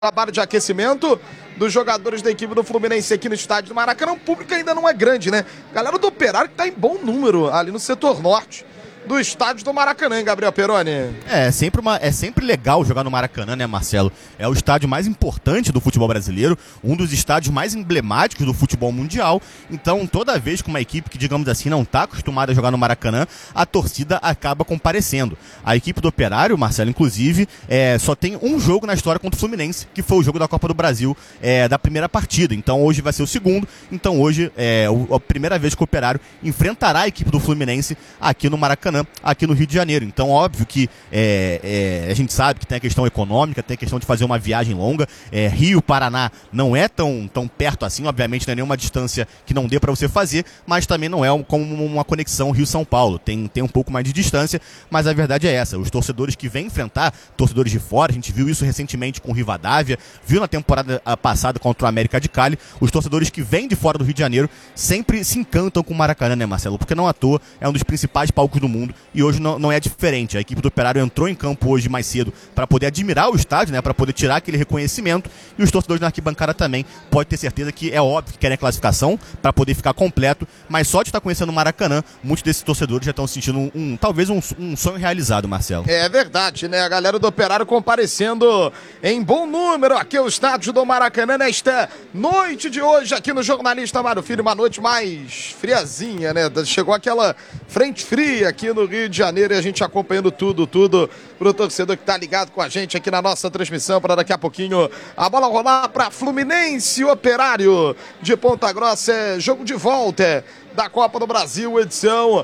Trabalho de aquecimento dos jogadores da equipe do Fluminense aqui no estádio do Maracanã. O público ainda não é grande, né? Galera do Operário que tá em bom número ali no setor norte do estádio do Maracanã, hein, Gabriel Peroni? É sempre legal jogar no Maracanã, né, Marcelo? É o estádio mais importante do futebol brasileiro, um dos estádios mais emblemáticos do futebol mundial. Então, toda vez que uma equipe que, digamos assim, não está acostumada a jogar no Maracanã, a torcida acaba comparecendo. A equipe do Operário, Marcelo, inclusive, só tem um jogo na história contra o Fluminense, que foi o jogo da Copa do Brasil da primeira partida. Então, hoje vai ser o segundo. Então, hoje é a primeira vez que o Operário enfrentará a equipe do Fluminense aqui no Maracanã, aqui no Rio de Janeiro. Então, óbvio que a gente sabe que tem a questão econômica, tem a questão de fazer uma viagem longa. Rio-Paraná não é tão perto assim, obviamente não é nenhuma distância que não dê para você fazer, mas também não é como uma conexão Rio-São Paulo. Tem um pouco mais de distância, mas a verdade é essa. Os torcedores que vêm enfrentar, torcedores de fora, a gente viu isso recentemente com o Rivadavia, viu na temporada passada contra o América de Cali, os torcedores que vêm de fora do Rio de Janeiro sempre se encantam com o Maracanã, né, Marcelo? Porque não à toa é um dos principais palcos do mundo e hoje não é diferente. A equipe do Operário entrou em campo hoje mais cedo para poder admirar o estádio, né, para poder tirar aquele reconhecimento, e os torcedores na arquibancada também pode ter certeza que é óbvio que querem a classificação para poder ficar completo, mas só de estar conhecendo o Maracanã, muitos desses torcedores já estão sentindo talvez um sonho realizado, Marcelo. É verdade, né? A galera do Operário comparecendo em bom número aqui ao estádio do Maracanã nesta noite de hoje aqui no Jornalista Mário Filho, uma noite mais friazinha, né? Chegou aquela frente fria aqui no Rio de Janeiro e a gente acompanhando tudo pro torcedor que tá ligado com a gente aqui na nossa transmissão, para daqui a pouquinho a bola rolar para Fluminense e Operário de Ponta Grossa. É jogo de volta da Copa do Brasil, edição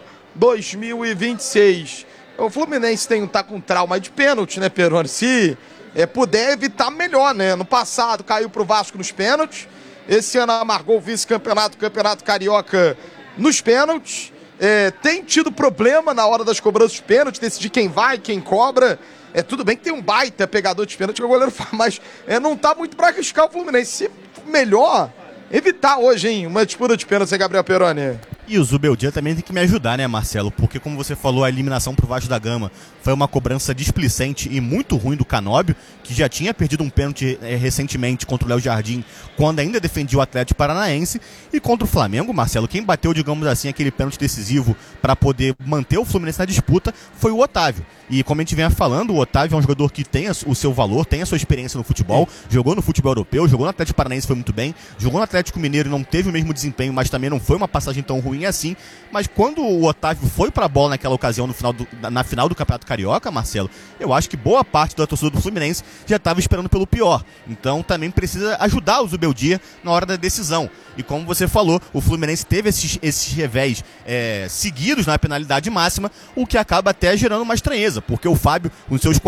2026. O Fluminense tá com trauma de pênalti, né, Peroni? Se puder evitar, melhor, né? No passado caiu pro Vasco nos pênaltis. Esse ano amargou o vice-campeonato, Campeonato Carioca nos pênaltis. Tem tido problema na hora das cobranças de pênalti, decidir quem vai, quem cobra. Tudo bem que tem um baita pegador de pênalti que o goleiro faz, mas não tá muito pra arriscar o Fluminense. Se melhor evitar hoje, hein, uma disputa de pênalti, Gabriel Peroni. E o Zubeldia também tem que me ajudar, né, Marcelo? Porque, como você falou, a eliminação pro Vasco da Gama foi uma cobrança displicente e muito ruim do Canóbio, que já tinha perdido um pênalti recentemente contra o Léo Jardim, quando ainda defendia o Atlético Paranaense. E contra o Flamengo, Marcelo, quem bateu, digamos assim, aquele pênalti decisivo para poder manter o Fluminense na disputa foi o Otávio. E como a gente vem falando, o Otávio é um jogador que tem o seu valor, tem a sua experiência no futebol, jogou no futebol europeu, jogou no Atlético Paranaense, foi muito bem, jogou no Atlético Mineiro e não teve o mesmo desempenho, mas também não foi uma passagem tão ruim assim. Mas quando o Otávio foi pra bola naquela ocasião, na final do Campeonato Carioca, Marcelo, eu acho que boa parte da torcida do Fluminense já estava esperando pelo pior. Então também precisa ajudar o Zubeldia na hora da decisão. E como você falou, o Fluminense teve esses revés seguidos na penalidade máxima, o que acaba até gerando uma estranheza, porque o Fábio, nos seus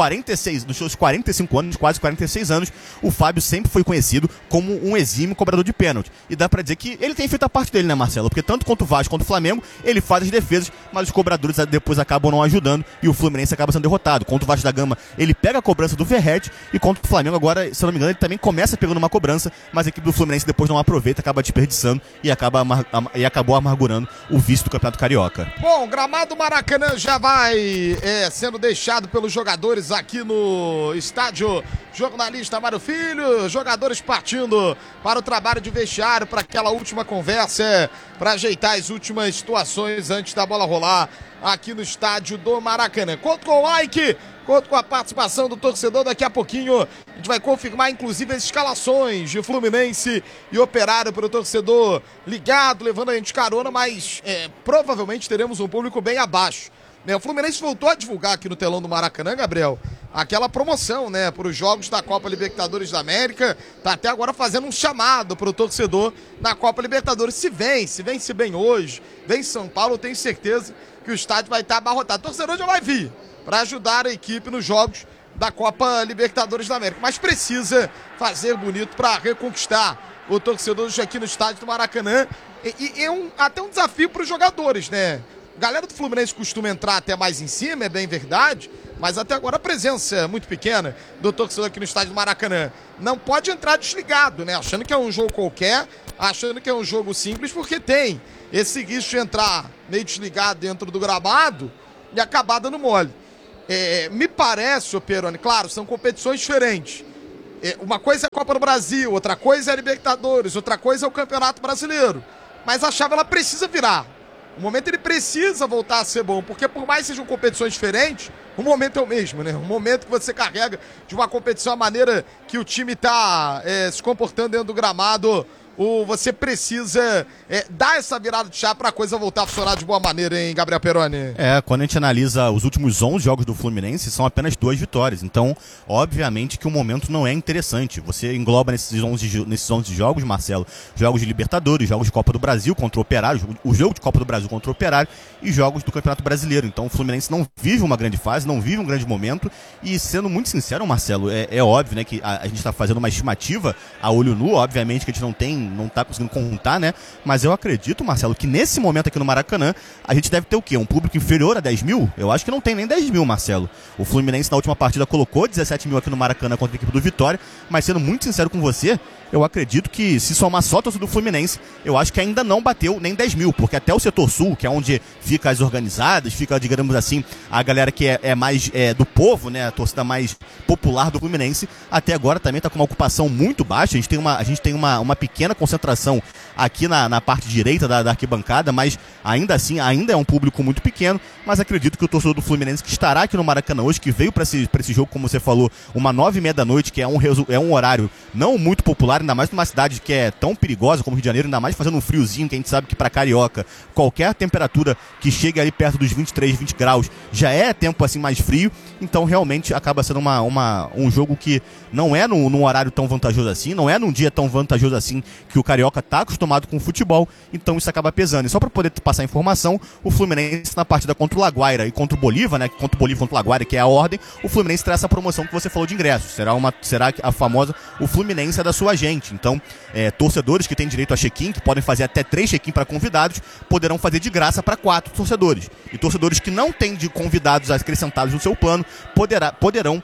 45 anos, quase 46 anos, o Fábio sempre foi conhecido como um exímio cobrador de pênalti. E dá pra dizer que ele tem feito a parte dele, né, Marcelo? Porque tanto contra o Vasco quanto o Flamengo, ele faz as defesas, mas os cobradores depois acabam não ajudando e o Fluminense acaba sendo derrotado. Contra o Vasco da Gama, ele pega a cobrança do Verratti, e contra o Flamengo agora, se eu não me engano, ele também começa pegando uma cobrança, mas a equipe do Fluminense depois não aproveita, acaba desperdiçando e acabou amargurando o vice do Campeonato Carioca. Bom, o gramado Maracanã já vai sendo deixado pelos jogadores aqui no estádio Jornalista Mário Filho, jogadores partindo para o trabalho de vestiário, para aquela última conversa, para ajeitar as últimas situações antes da bola rolar aqui no estádio do Maracanã. Conto com o like, conto com a participação do torcedor. Daqui a pouquinho a gente vai confirmar inclusive as escalações de Fluminense e Operário para o torcedor ligado, levando a gente carona, mas provavelmente teremos um público bem abaixo. O Fluminense voltou a divulgar aqui no telão do Maracanã, Gabriel, aquela promoção, né, para os jogos da Copa Libertadores da América. Tá até agora fazendo um chamado para o torcedor na Copa Libertadores. Se vence bem hoje, vem São Paulo, eu tenho certeza que o estádio vai estar abarrotado. O torcedor já vai vir para ajudar a equipe nos jogos da Copa Libertadores da América, mas precisa fazer bonito para reconquistar o torcedor aqui no estádio do Maracanã. E até um desafio para os jogadores, né? A galera do Fluminense costuma entrar até mais em cima, é bem verdade, mas até agora a presença é muito pequena do torcedor aqui no estádio do Maracanã. Não pode entrar desligado, né? Achando que é um jogo qualquer, achando que é um jogo simples, porque tem esse risco de entrar meio desligado dentro do gramado e acabar dando mole. Me parece, ô Peroni, claro, são competições diferentes, Uma coisa é a Copa do Brasil, outra coisa é a Libertadores, outra coisa é o Campeonato Brasileiro. Mas a chave, ela precisa virar. O momento ele precisa voltar a ser bom, porque por mais que sejam competições diferentes, o momento é o mesmo, né? O momento que você carrega de uma competição, a maneira que o time está se comportando dentro do gramado, você precisa dar essa virada de chave para a coisa voltar a funcionar de boa maneira, hein, Gabriel Peroni? Quando a gente analisa os últimos 11 jogos do Fluminense, são apenas 2 vitórias. Então, obviamente que o momento não é interessante. Você engloba nesses 11 jogos, Marcelo, jogos de Libertadores, jogos de Copa do Brasil contra o Operário, o jogo de Copa do Brasil contra o Operário e jogos do Campeonato Brasileiro. Então, o Fluminense não vive uma grande fase, não vive um grande momento. E, sendo muito sincero, Marcelo, é óbvio, né, que a gente está fazendo uma estimativa a olho nu. Obviamente que a gente não está conseguindo contar, né? Mas eu acredito, Marcelo, que nesse momento aqui no Maracanã, a gente deve ter o quê? Um público inferior a 10 mil? Eu acho que não tem nem 10 mil, Marcelo. O Fluminense na última partida colocou 17 mil aqui no Maracanã contra a equipe do Vitória, mas sendo muito sincero com você, eu acredito que se somar só a torcida do Fluminense, eu acho que ainda não bateu nem 10 mil, porque até o setor sul, que é onde fica as organizadas, fica, digamos assim, a galera que é mais do povo, né, a torcida mais popular do Fluminense, até agora também está com uma ocupação muito baixa. A gente tem uma pequena concentração aqui na parte direita da arquibancada, mas ainda assim, ainda é um público muito pequeno, mas acredito que o torcedor do Fluminense que estará aqui no Maracanã hoje, que veio para esse jogo, como você falou, uma 9h30 da noite, que é um horário não muito popular, ainda mais numa cidade que é tão perigosa como o Rio de Janeiro, ainda mais fazendo um friozinho, que a gente sabe que para carioca, qualquer temperatura que chegue ali perto dos 23, 20 graus, já é tempo assim mais frio, então realmente acaba sendo um jogo que não é num horário tão vantajoso assim, não é num dia tão vantajoso assim, que o carioca está acostumado com o futebol, então isso acaba pesando. E só para poder passar a informação, o Fluminense na partida contra o Laguaira e contra o Bolívar, né, contra o Bolívar e contra o Laguaira, que é a ordem, o Fluminense terá essa promoção que você falou de ingressos, será a famosa o Fluminense é da sua gente. Então, torcedores que têm direito a check-in, que podem fazer até 3 check-in para convidados, poderão fazer de graça para 4 torcedores. E torcedores que não têm de convidados acrescentados no seu plano, poderão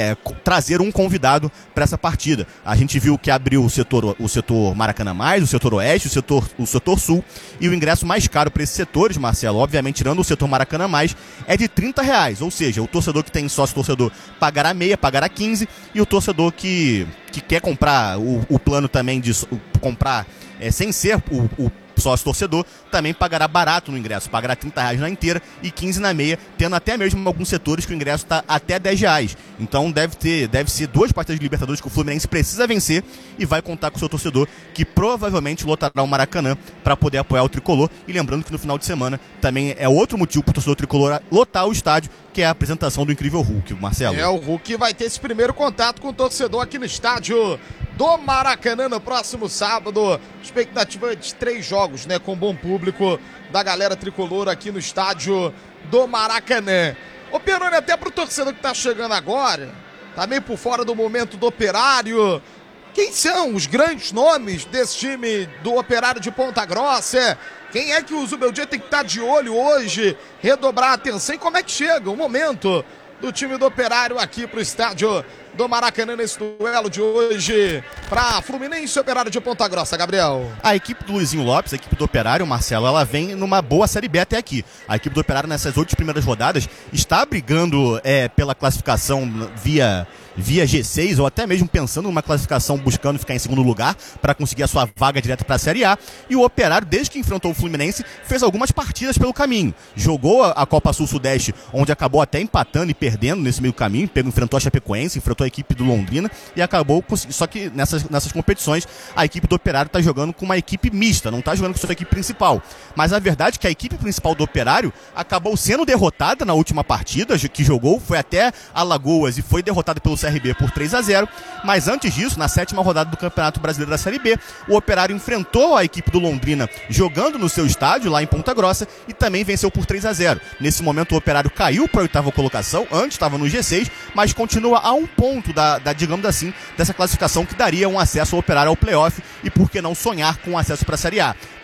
trazer um convidado para essa partida. A gente viu que abriu o setor Maracanã Mais, o setor Oeste, o setor Sul, e o ingresso mais caro para esses setores, Marcelo, obviamente tirando o setor Maracanã Mais, é de R$30, ou seja, o torcedor que tem sócio-torcedor pagará meia, pagará 15, e o torcedor que quer comprar o plano também de comprar sem ser o sócio-torcedor, também pagará barato no ingresso, pagará R$30 na inteira e 15 na meia, tendo até mesmo alguns setores que o ingresso está até R$10. Então deve ser 2 partidas de Libertadores que o Fluminense precisa vencer e vai contar com o seu torcedor, que provavelmente lotará o Maracanã para poder apoiar o Tricolor. E lembrando que no final de semana também é outro motivo para o torcedor Tricolor lotar o estádio, que é a apresentação do incrível Hulk, Marcelo. O Hulk vai ter esse primeiro contato com o torcedor aqui no estádio do Maracanã no próximo sábado. Expectativa de 3 jogos, né, com bom público da galera tricolor aqui no estádio do Maracanã. Ô Peroni, até pro torcedor que tá chegando agora, tá meio por fora do momento do Operário, quem são os grandes nomes desse time do Operário de Ponta Grossa? Quem é que o Zubeldia tem que estar de olho hoje, redobrar a atenção, e como é que chega o momento do time do Operário aqui pro estádio do Maracanã nesse duelo de hoje para Fluminense e Operário de Ponta Grossa, Gabriel? A equipe do Luizinho Lopes, a equipe do Operário, Marcelo, ela vem numa boa Série B até aqui. A equipe do Operário nessas 8 primeiras rodadas está brigando pela classificação via G6, ou até mesmo pensando numa classificação buscando ficar em segundo lugar para conseguir a sua vaga direta para a Série A. E o Operário, desde que enfrentou o Fluminense, fez algumas partidas pelo caminho. Jogou a Copa Sul-Sudeste, onde acabou até empatando e perdendo nesse meio caminho, enfrentou a Chapecoense, enfrentou a equipe do Londrina e acabou conseguindo. Só que nessas competições, a equipe do Operário está jogando com uma equipe mista, não está jogando com sua equipe principal. Mas a verdade é que a equipe principal do Operário acabou sendo derrotada na última partida que jogou, foi até Alagoas e foi derrotada pelo CRB por 3-0, mas antes disso, na 7ª rodada do Campeonato Brasileiro da Série B, o Operário enfrentou a equipe do Londrina jogando no seu estádio, lá em Ponta Grossa, e também venceu por 3-0. Nesse momento, o Operário caiu para a 8ª colocação, antes estava no G6, mas continua a 1 ponto digamos assim, dessa classificação que daria um acesso ao Operário ao playoff, e por que não sonhar com acesso para a Série A.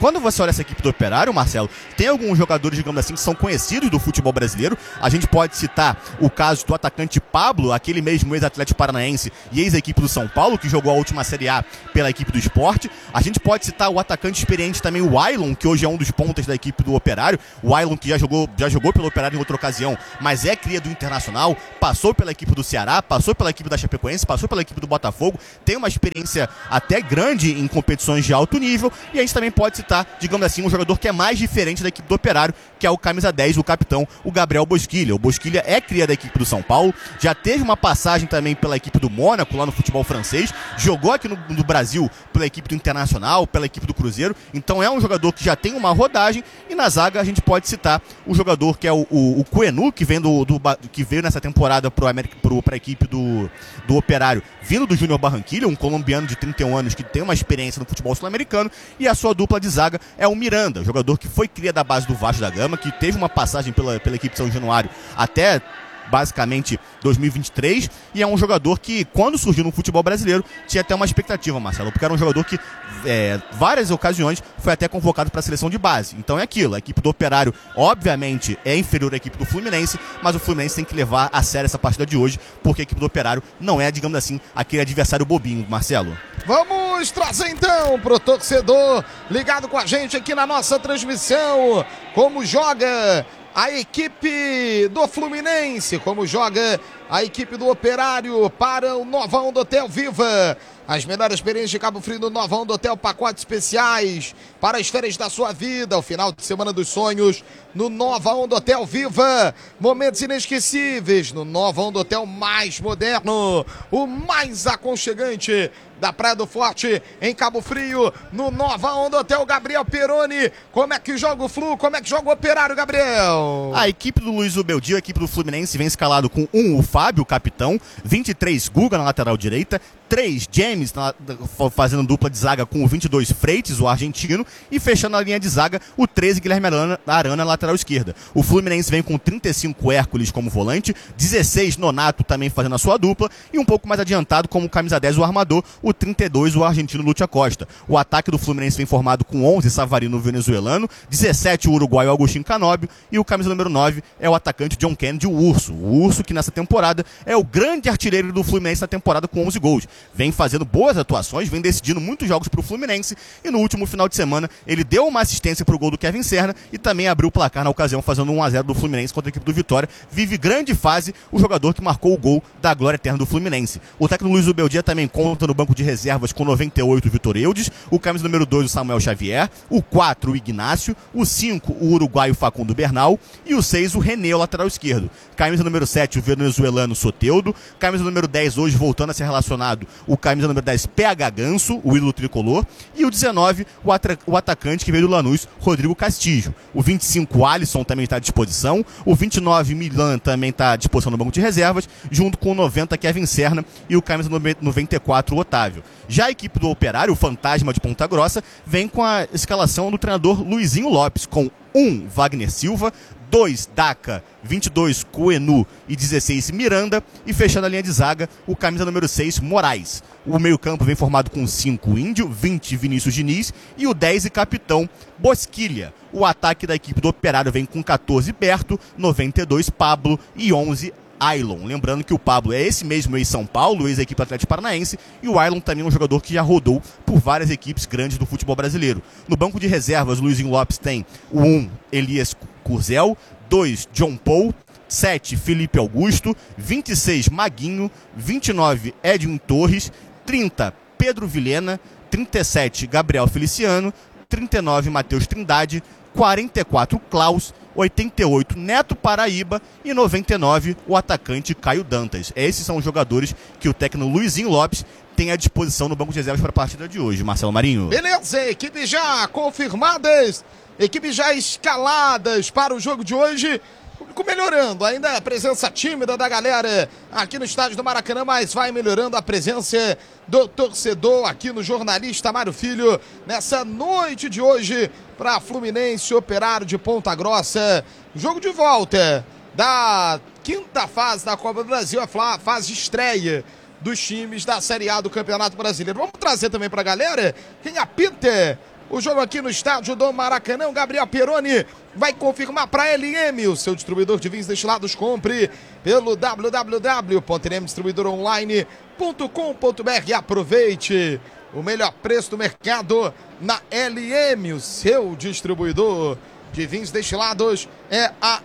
quando você olha essa equipe do Operário, Marcelo, tem alguns jogadores, digamos assim, que são conhecidos do futebol brasileiro. A gente pode citar o caso do atacante Pablo, aquele mesmo ex-Atlético Paranaense e ex-equipe do São Paulo, que jogou a última Série A pela equipe do Sport. A gente pode citar o atacante experiente também, o Ailon, que hoje é um dos pontas da equipe do Operário. O Ailon que já jogou pelo Operário em outra ocasião, mas é cria do Internacional, passou pela equipe do Ceará, passou pela equipe da Chapecoense, passou pela equipe do Botafogo, tem uma experiência até grande em competições de alto nível. E a gente também pode citar, digamos assim, um jogador que é mais diferente da equipe do Operário, que é o camisa 10, o capitão, o Gabriel Bosquilha. O Bosquilha é cria da equipe do São Paulo, já teve uma passagem também pela equipe do Mônaco, lá no futebol francês, jogou aqui no Brasil pela equipe do Internacional, pela equipe do Cruzeiro. Então é um jogador que já tem uma rodagem. E na zaga a gente pode citar o jogador que é o Coenu, que veio nessa temporada para a equipe do Operário, vindo do Júnior Barranquilla, um colombiano de 31 anos que tem uma experiência no futebol sul-americano. E a sua dupla de zaga é o Miranda, jogador que foi cria da base do Vasco da Gama, que teve uma passagem pela equipe de São Januário até basicamente 2023, e é um jogador que, quando surgiu no futebol brasileiro, tinha até uma expectativa, Marcelo, porque era um jogador que, várias ocasiões, foi até convocado para a seleção de base. Então é aquilo, a equipe do Operário, obviamente, é inferior à equipe do Fluminense, mas o Fluminense tem que levar a sério essa partida de hoje, porque a equipe do Operário não é, digamos assim, aquele adversário bobinho, Marcelo. Vamos trazer então pro torcedor ligado com a gente aqui na nossa transmissão, como joga a equipe do Fluminense, como joga a equipe do Operário para o Novão do Hotel Viva. As melhores experiências de Cabo Frio no Novão do Hotel, pacotes especiais para as férias da sua vida, o final de semana dos sonhos no Novão do Hotel Viva. Momentos inesquecíveis no Novão do Hotel mais moderno, o mais aconchegante da Praia do Forte, em Cabo Frio, no Novão do Hotel Gabriel Peroni. Como é que joga o Flu? Como é que joga o Operário, Gabriel? A equipe do Luiz Ubeldio, a equipe do Fluminense, vem escalado com o Fábio, capitão, 23, Guga na lateral direita, 3, James fazendo dupla de zaga com o 22, Freitas, o argentino, e fechando a linha de zaga, o 13, Guilherme Arana na lateral esquerda. O Fluminense vem com 35, Hércules como volante, 16, Nonato também fazendo a sua dupla, e um pouco mais adiantado como camisa 10, o armador, o 32, o argentino Lúcio Acosta. O ataque do Fluminense vem formado com 11, Savarino, venezuelano, 17, o uruguaio Agostinho Canóbio, e o camisa número 9 é o atacante John Kennedy, o Urso que nessa temporada é o grande artilheiro do Fluminense na temporada com 11 gols. Vem fazendo boas atuações, vem decidindo muitos jogos para o Fluminense, e no último final de semana ele deu uma assistência para o gol do Kevin Serna e também abriu o placar na ocasião, fazendo 1-0 do Fluminense contra a equipe do Vitória. Vive grande fase o jogador que marcou o gol da glória eterna do Fluminense. O técnico Luiz Ubeldia também conta no banco de reservas com 98, o Vitor Eudes, o camisa número 2, o Samuel Xavier, o 4, o Ignácio, o 5, o uruguaio Facundo Bernal, e o 6, o René, o lateral esquerdo. Camisa número 7, o venezuelano Soteldo, camisa número 10, hoje voltando a ser relacionado, o camisa número 10, PH Ganso, o ídolo tricolor, e o 19, o atacante que veio do Lanús, Rodrigo Castillo. O 25, o Alisson, também está à disposição, o 29, Milan, também está à disposição no banco de reservas, junto com o 90, Kevin Serna, e o camisa 94, o Otávio. Já a equipe do Operário, o fantasma de Ponta Grossa, vem com a escalação do treinador Luizinho Lopes, com 1, Wagner Silva, 2, Daca, 22, Coenu e 16, Miranda, e fechando a linha de zaga, o camisa número 6, Moraes. O meio-campo vem formado com 5, Índio, 20, Vinícius Diniz, e o 10 e capitão, Bosquilha. O ataque da equipe do Operário vem com 14, Berto, 92, Pablo e 11, Ailon. Lembrando que o Pablo é esse mesmo ex-São Paulo, ex-equipe Atlético Paranaense, e o Ailon também é um jogador que já rodou por várias equipes grandes do futebol brasileiro. No banco de reservas, Luizinho Lopes tem o 1, Elias Curzel, 2, John Paul, 7, Felipe Augusto, 26, Maguinho, 29, Edwin Torres, 30, Pedro Vilhena, 37, Gabriel Feliciano, 39, Matheus Trindade, 44, Klaus, 88, Neto Paraíba e 99, o atacante Caio Dantas. Esses são os jogadores que o técnico Luizinho Lopes tem à disposição no banco de reservas para a partida de hoje. Marcelo Marinho. Beleza, equipes já confirmadas, equipes já escaladas para o jogo de hoje. Melhorando, ainda a presença tímida da galera aqui no estádio do Maracanã, mas vai melhorando a presença do torcedor aqui no Jornalista Mário Filho nessa noite de hoje para Fluminense, Operário de Ponta Grossa. Jogo de volta da quinta fase da Copa do Brasil, a fase de estreia dos times da Série A do Campeonato Brasileiro. Vamos trazer também para a galera quem apita o jogo aqui no estádio do Maracanã. O Gabriel Peroni vai confirmar para a LM, o seu distribuidor de vinhos destilados. Compre pelo www.lmdistribuidoronline.com.br e aproveite o melhor preço do mercado na LM, o seu distribuidor de vinhos destilados é a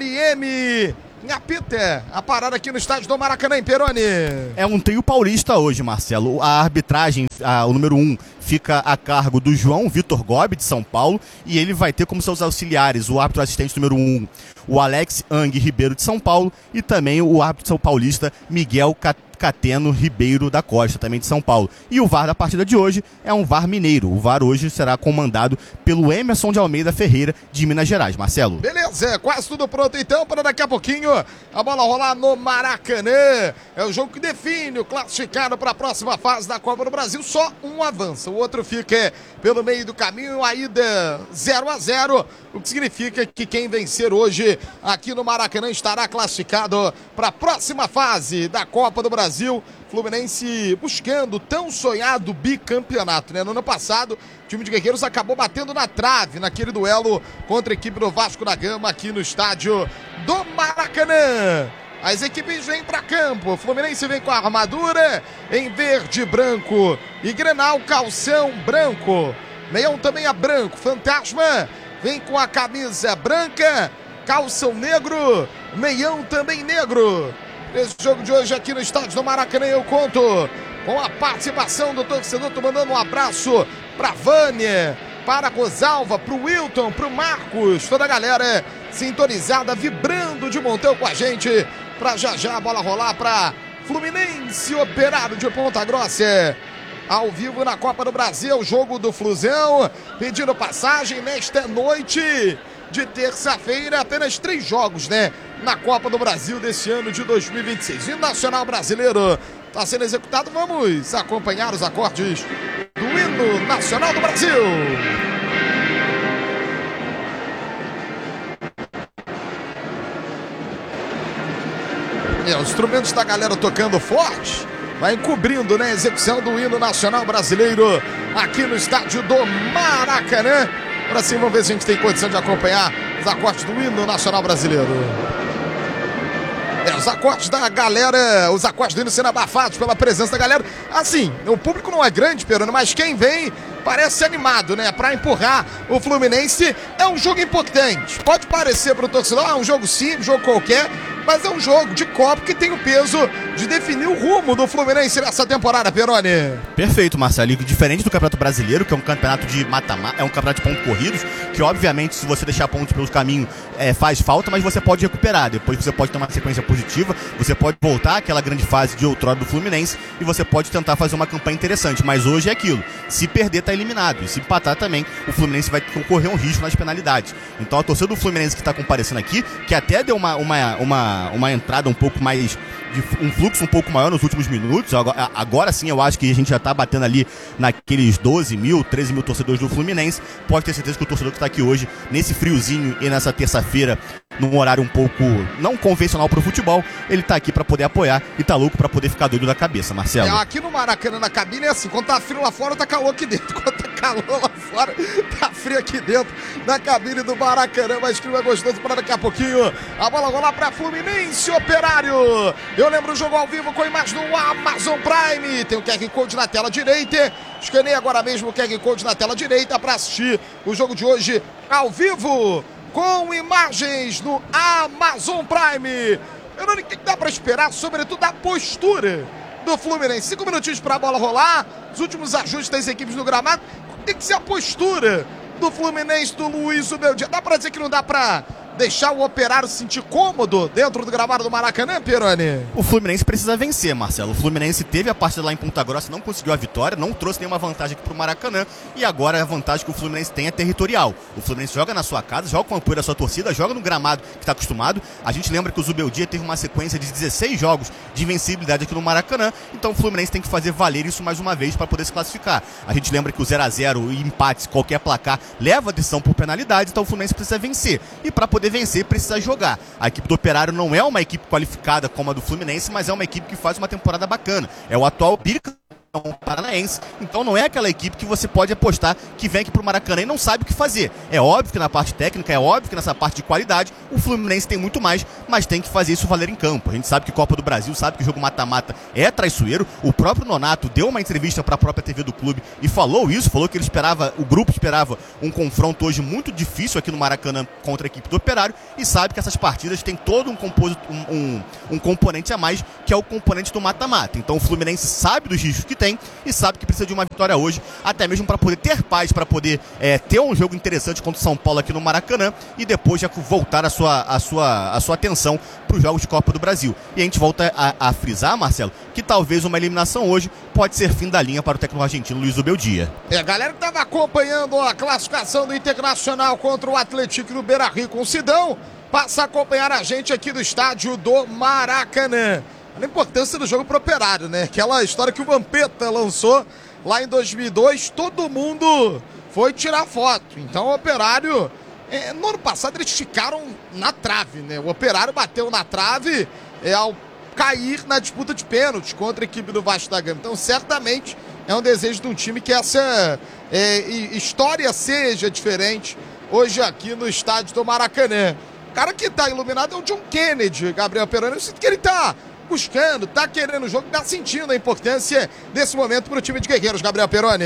LM. Apita a parada aqui no estádio do Maracanã, em Peroni. É um trio paulista hoje, Marcelo. A arbitragem, o número 1, fica a cargo do João Vitor Gobi, de São Paulo, e ele vai ter como seus auxiliares o árbitro assistente número 1, o Alex Ang Ribeiro, de São Paulo, e também o árbitro são paulista Miguel Cateno Ribeiro da Costa, também de São Paulo. E o VAR da partida de hoje é um VAR mineiro. O VAR hoje será comandado pelo Emerson de Almeida Ferreira, de Minas Gerais. Marcelo. Beleza, quase tudo pronto então para daqui a pouquinho a bola rolar no Maracanã. É o jogo que define o classificado para a próxima fase da Copa do Brasil. Só um avança, o outro fica pelo meio do caminho, a ida 0-0, o que significa que quem vencer hoje aqui no Maracanã estará classificado para a próxima fase da Copa do Brasil. Fluminense buscando o tão sonhado bicampeonato, né? No ano passado, o time de Guerreiros acabou batendo na trave naquele duelo contra a equipe do Vasco da Gama aqui no estádio do Maracanã. As equipes vêm para campo. O Fluminense vem com a armadura em verde, branco e grenal, calção branco. Meião também é branco. Fantasma vem com a camisa branca, calção negro, meião também negro. Esse jogo de hoje aqui no estádio do Maracanã, eu conto com a participação do torcedor. Tô mandando um abraço pra Vânia, para a Rosalva, pro Wilton, pro Marcos, toda a galera sintonizada, vibrando de montão com a gente, pra já a bola rolar pra Fluminense Operário de Ponta Grossa. Ao vivo na Copa do Brasil, jogo do Flusão, pedindo passagem nesta noite de terça-feira. Apenas 3 jogos, né, na Copa do Brasil desse ano de 2026. O Nacional Brasileiro está sendo executado. Vamos acompanhar os acordes do hino nacional do Brasil. Os instrumentos da galera tocando forte, vai encobrindo, né, a execução do hino nacional brasileiro aqui no estádio do Maracanã. Agora sim, vamos ver se a gente tem condição de acompanhar os acordes do hino nacional brasileiro. Os acordes da galera, os acordes do hino sendo abafados pela presença da galera. Assim, o público não é grande, Peroni, mas quem vem parece animado, né? Pra empurrar o Fluminense. É um jogo importante. Pode parecer pro torcedor, um jogo simples, jogo qualquer, mas é um jogo de Copa que tem o peso de definir o rumo do Fluminense nessa temporada, Peroni. Perfeito, Marcelo. Diferente do Campeonato Brasileiro, que é um campeonato de mata-mata, é um campeonato de pontos corridos, que obviamente se você deixar pontos pelo caminho faz falta, mas você pode recuperar. Depois você pode ter uma sequência positiva, você pode voltar àquela grande fase de outrora do Fluminense e você pode tentar fazer uma campanha interessante. Mas hoje é aquilo. Se perder, tá eliminado. E se empatar também, o Fluminense vai correr um risco nas penalidades. Então a torcida do Fluminense que está comparecendo aqui, que até deu uma entrada um pouco mais, um fluxo um pouco maior nos últimos minutos. Agora sim eu acho que a gente já está batendo ali naqueles 12 mil, 13 mil torcedores do Fluminense. Pode ter certeza que o torcedor que está aqui hoje, nesse friozinho e nessa terça-feira, num horário um pouco não convencional para o futebol, ele tá aqui para poder apoiar e tá louco para poder ficar doido da cabeça, Marcelo. Aqui no Maracanã, na cabine, é assim, quando tá frio lá fora, tá calor aqui dentro. Quando tá calor lá fora, tá frio aqui dentro da cabine do Maracanã. Mas clima gostoso para daqui a pouquinho a bola rolar para Fluminense Operário. Eu lembro o jogo ao vivo com a imagem do Amazon Prime. Tem o QR Code na tela direita. Escaneie agora mesmo o QR Code na tela direita para assistir o jogo de hoje ao vivo com imagens no Amazon Prime. Eu não sei o que dá para esperar, sobretudo a postura do Fluminense. 5 minutinhos para a bola rolar, os últimos ajustes das equipes no gramado. Tem que ser a postura do Fluminense, do Luiz Ubeldia. Dá para dizer que não dá para deixar o Operário se sentir cômodo dentro do gramado do Maracanã, Peroni? O Fluminense precisa vencer, Marcelo. O Fluminense teve a partida lá em Ponta Grossa, não conseguiu a vitória, não trouxe nenhuma vantagem aqui pro Maracanã, e agora a vantagem que o Fluminense tem é territorial. O Fluminense joga na sua casa, joga com o apoio da sua torcida, joga no gramado que está acostumado. A gente lembra que o Zubeldia teve uma sequência de 16 jogos de invencibilidade aqui no Maracanã, então o Fluminense tem que fazer valer isso mais uma vez para poder se classificar. A gente lembra que o 0-0 e empates, qualquer placar, leva a decisão por penalidade, então o Fluminense precisa vencer. E para poder vencer, precisa jogar. A equipe do Operário não é uma equipe qualificada como a do Fluminense, mas é uma equipe que faz uma temporada bacana. É o atual Paranaense, então não é aquela equipe que você pode apostar que vem aqui pro Maracanã e não sabe o que fazer. É óbvio que na parte técnica, é óbvio que nessa parte de qualidade, o Fluminense tem muito mais, mas tem que fazer isso valer em campo. A gente sabe que Copa do Brasil, sabe que o jogo mata-mata é traiçoeiro. O próprio Nonato deu uma entrevista para a própria TV do clube e falou isso, falou que ele esperava, o grupo esperava um confronto hoje muito difícil aqui no Maracanã contra a equipe do Operário e sabe que essas partidas têm todo um componente a mais, que é o componente do mata-mata. Então o Fluminense sabe dos riscos que tem e sabe que precisa de uma vitória hoje, até mesmo para poder ter paz, para poder ter um jogo interessante contra o São Paulo aqui no Maracanã e depois já voltar a sua atenção para os jogos de Copa do Brasil. E a gente volta a frisar, Marcelo, que talvez uma eliminação hoje pode ser fim da linha para o técnico argentino Luiz Ubeldia. Galera que estava acompanhando a classificação do Internacional contra o Atlético do Beira-Rio com o Sidão, passa a acompanhar a gente aqui do estádio do Maracanã. A importância do jogo pro Operário, né? Aquela história que o Vampeta lançou lá em 2002, todo mundo foi tirar foto. Então o Operário, no ano passado eles ficaram na trave, né? O Operário bateu na trave ao cair na disputa de pênalti contra a equipe do Vasco da Gama. Então certamente é um desejo de um time que essa história seja diferente hoje aqui no estádio do Maracanã. O cara que tá iluminado é o John Kennedy, Gabriel Peroni. Eu sinto que ele tá buscando, tá querendo o jogo, tá sentindo a importância desse momento pro time de Guerreiros, Gabriel Peroni.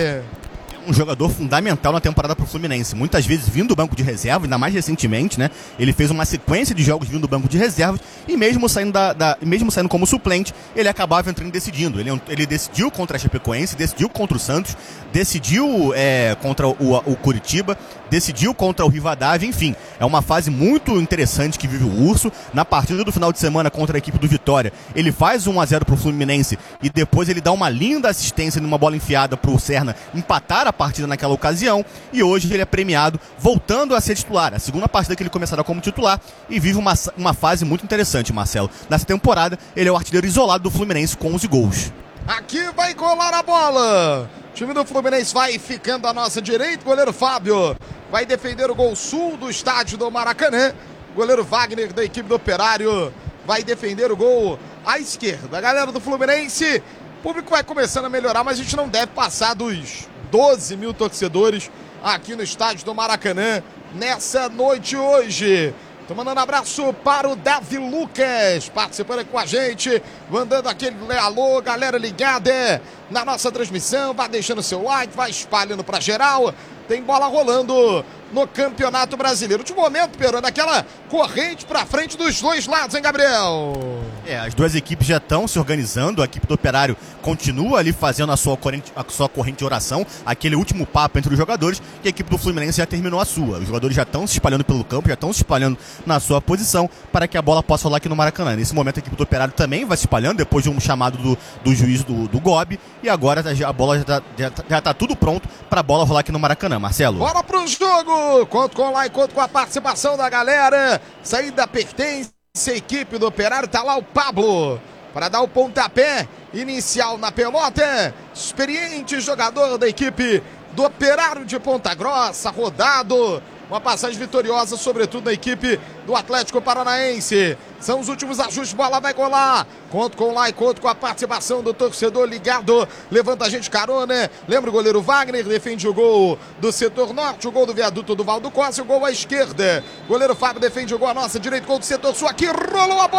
Um jogador fundamental na temporada pro Fluminense, muitas vezes vindo do banco de reserva, ainda mais recentemente, né? Ele fez uma sequência de jogos vindo do banco de reservas e mesmo saindo mesmo saindo como suplente, ele acabava entrando e decidindo. Ele decidiu contra a Chapecoense, decidiu contra o Santos, decidiu contra o Curitiba, decidiu contra o Rivadavia, enfim. É uma fase muito interessante que vive o Urso. Na partida do final de semana contra a equipe do Vitória, ele faz 1-0 pro Fluminense e depois ele dá uma linda assistência numa bola enfiada pro Serna empatar a partida naquela ocasião, e hoje ele é premiado voltando a ser titular. A segunda partida que ele começará como titular e vive uma fase muito interessante, Marcelo. Nessa temporada, ele é o artilheiro isolado do Fluminense com 11 gols. Aqui vai colar a bola. O time do Fluminense vai ficando à nossa direita. O goleiro Fábio vai defender o gol sul do estádio do Maracanã. O goleiro Wagner da equipe do Operário vai defender o gol à esquerda. A galera do Fluminense, o público vai começando a melhorar, mas a gente não deve passar dos 12 mil torcedores aqui no estádio do Maracanã nessa noite hoje. Tô mandando abraço para o Davi Lucas, participando aqui com a gente, mandando aquele alô, galera ligada na nossa transmissão, vai deixando seu like, vai espalhando para geral. Tem bola rolando no Campeonato Brasileiro. De momento, Peroni, aquela corrente para frente dos dois lados, hein, Gabriel? As duas equipes já estão se organizando. A equipe do Operário continua ali fazendo a sua corrente de oração, aquele último papo entre os jogadores, e a equipe do Fluminense já terminou a sua. Os jogadores já estão se espalhando pelo campo, já estão se espalhando na sua posição para que a bola possa rolar aqui no Maracanã. Nesse momento a equipe do Operário também vai se espalhando depois de um chamado do juiz do Gobi, e agora a bola já tá tudo pronto para a bola rolar aqui no Maracanã, Marcelo. Bora pro jogo! Conto com lá e conto com a participação da galera. Saída pertence à equipe do Operário, tá lá o Pablo para dar o pontapé inicial na pelota. Experiente jogador da equipe do Operário de Ponta Grossa, rodado. Uma passagem vitoriosa, sobretudo na equipe do Atlético Paranaense. São os últimos ajustes, bola vai colar. Conto com lá e conto com a participação do torcedor ligado. Levanta a gente carona. Lembra o goleiro Wagner, defende o gol do setor norte, o gol do viaduto do Valdo Costa, o gol à esquerda. Goleiro Fábio defende o gol à nossa direita, gol do setor sul aqui, rolou a